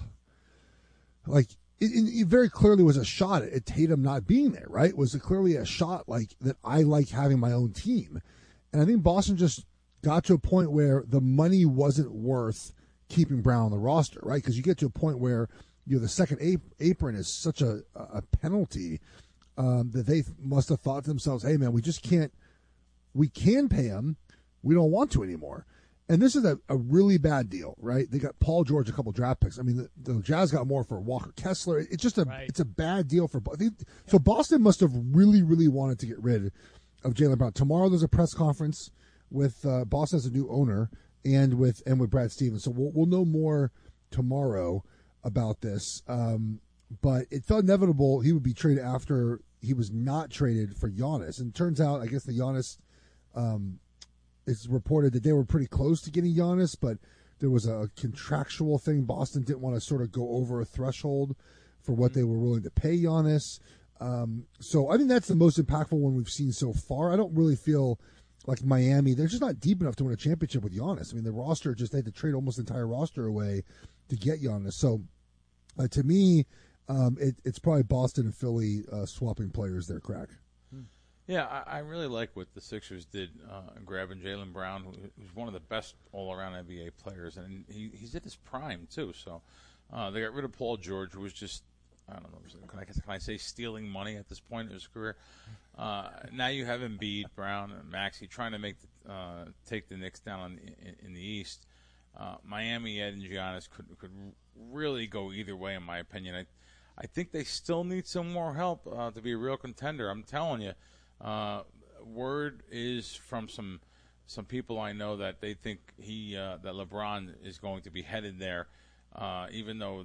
[SPEAKER 4] like, it, it very clearly was a shot at Tatum not being there, right? Was it clearly a shot, like, that I like having my own team. And I think Boston just got to a point where the money wasn't worth keeping Brown on the roster, right? Because you get to a point where, you know, the second ap- apron is such a, a penalty um, that they must have thought to themselves, hey, man, we just can't, we can pay him. We don't want to anymore. And this is a, a really bad deal, right? They got Paul George, a couple draft picks. I mean, the, the Jazz got more for Walker Kessler. It's just a right. it's a bad deal for Boston. So Boston must have really, really wanted to get rid of Jaylen Brown. Tomorrow there's a press conference with uh, Boston as a new owner and with and with Brad Stevens. So we'll we'll know more tomorrow about this. Um, but it felt inevitable he would be traded after he was not traded for Giannis. And it turns out, I guess the Giannis. Um, It's reported that they were pretty close to getting Giannis, but there was a contractual thing. Boston didn't want to sort of go over a threshold for what they were willing to pay Giannis. Um, so I think that's the most impactful one we've seen so far. I don't really feel like Miami, they're just not deep enough to win a championship with Giannis. I mean, the roster just, they had to trade almost the entire roster away to get Giannis. So uh, to me, um, it, it's probably Boston and Philly uh, swapping players there, Crack.
[SPEAKER 5] Yeah, I, I really like what the Sixers did, uh, grabbing Jaylen Brown, who, who's one of the best all-around N B A players, and he, he's at his prime too. So uh, they got rid of Paul George, who was just, I don't know, can I, can I say stealing money at this point in his career? Uh, now you have Embiid, Brown, and Maxey trying to make the, uh, take the Knicks down in, in, in the East. Uh, Miami, Ed, and Giannis could could really go either way, in my opinion. I, I think they still need some more help uh, to be a real contender. I'm telling you. Uh, word is from some some people I know that they think he uh, that LeBron is going to be headed there, uh, even though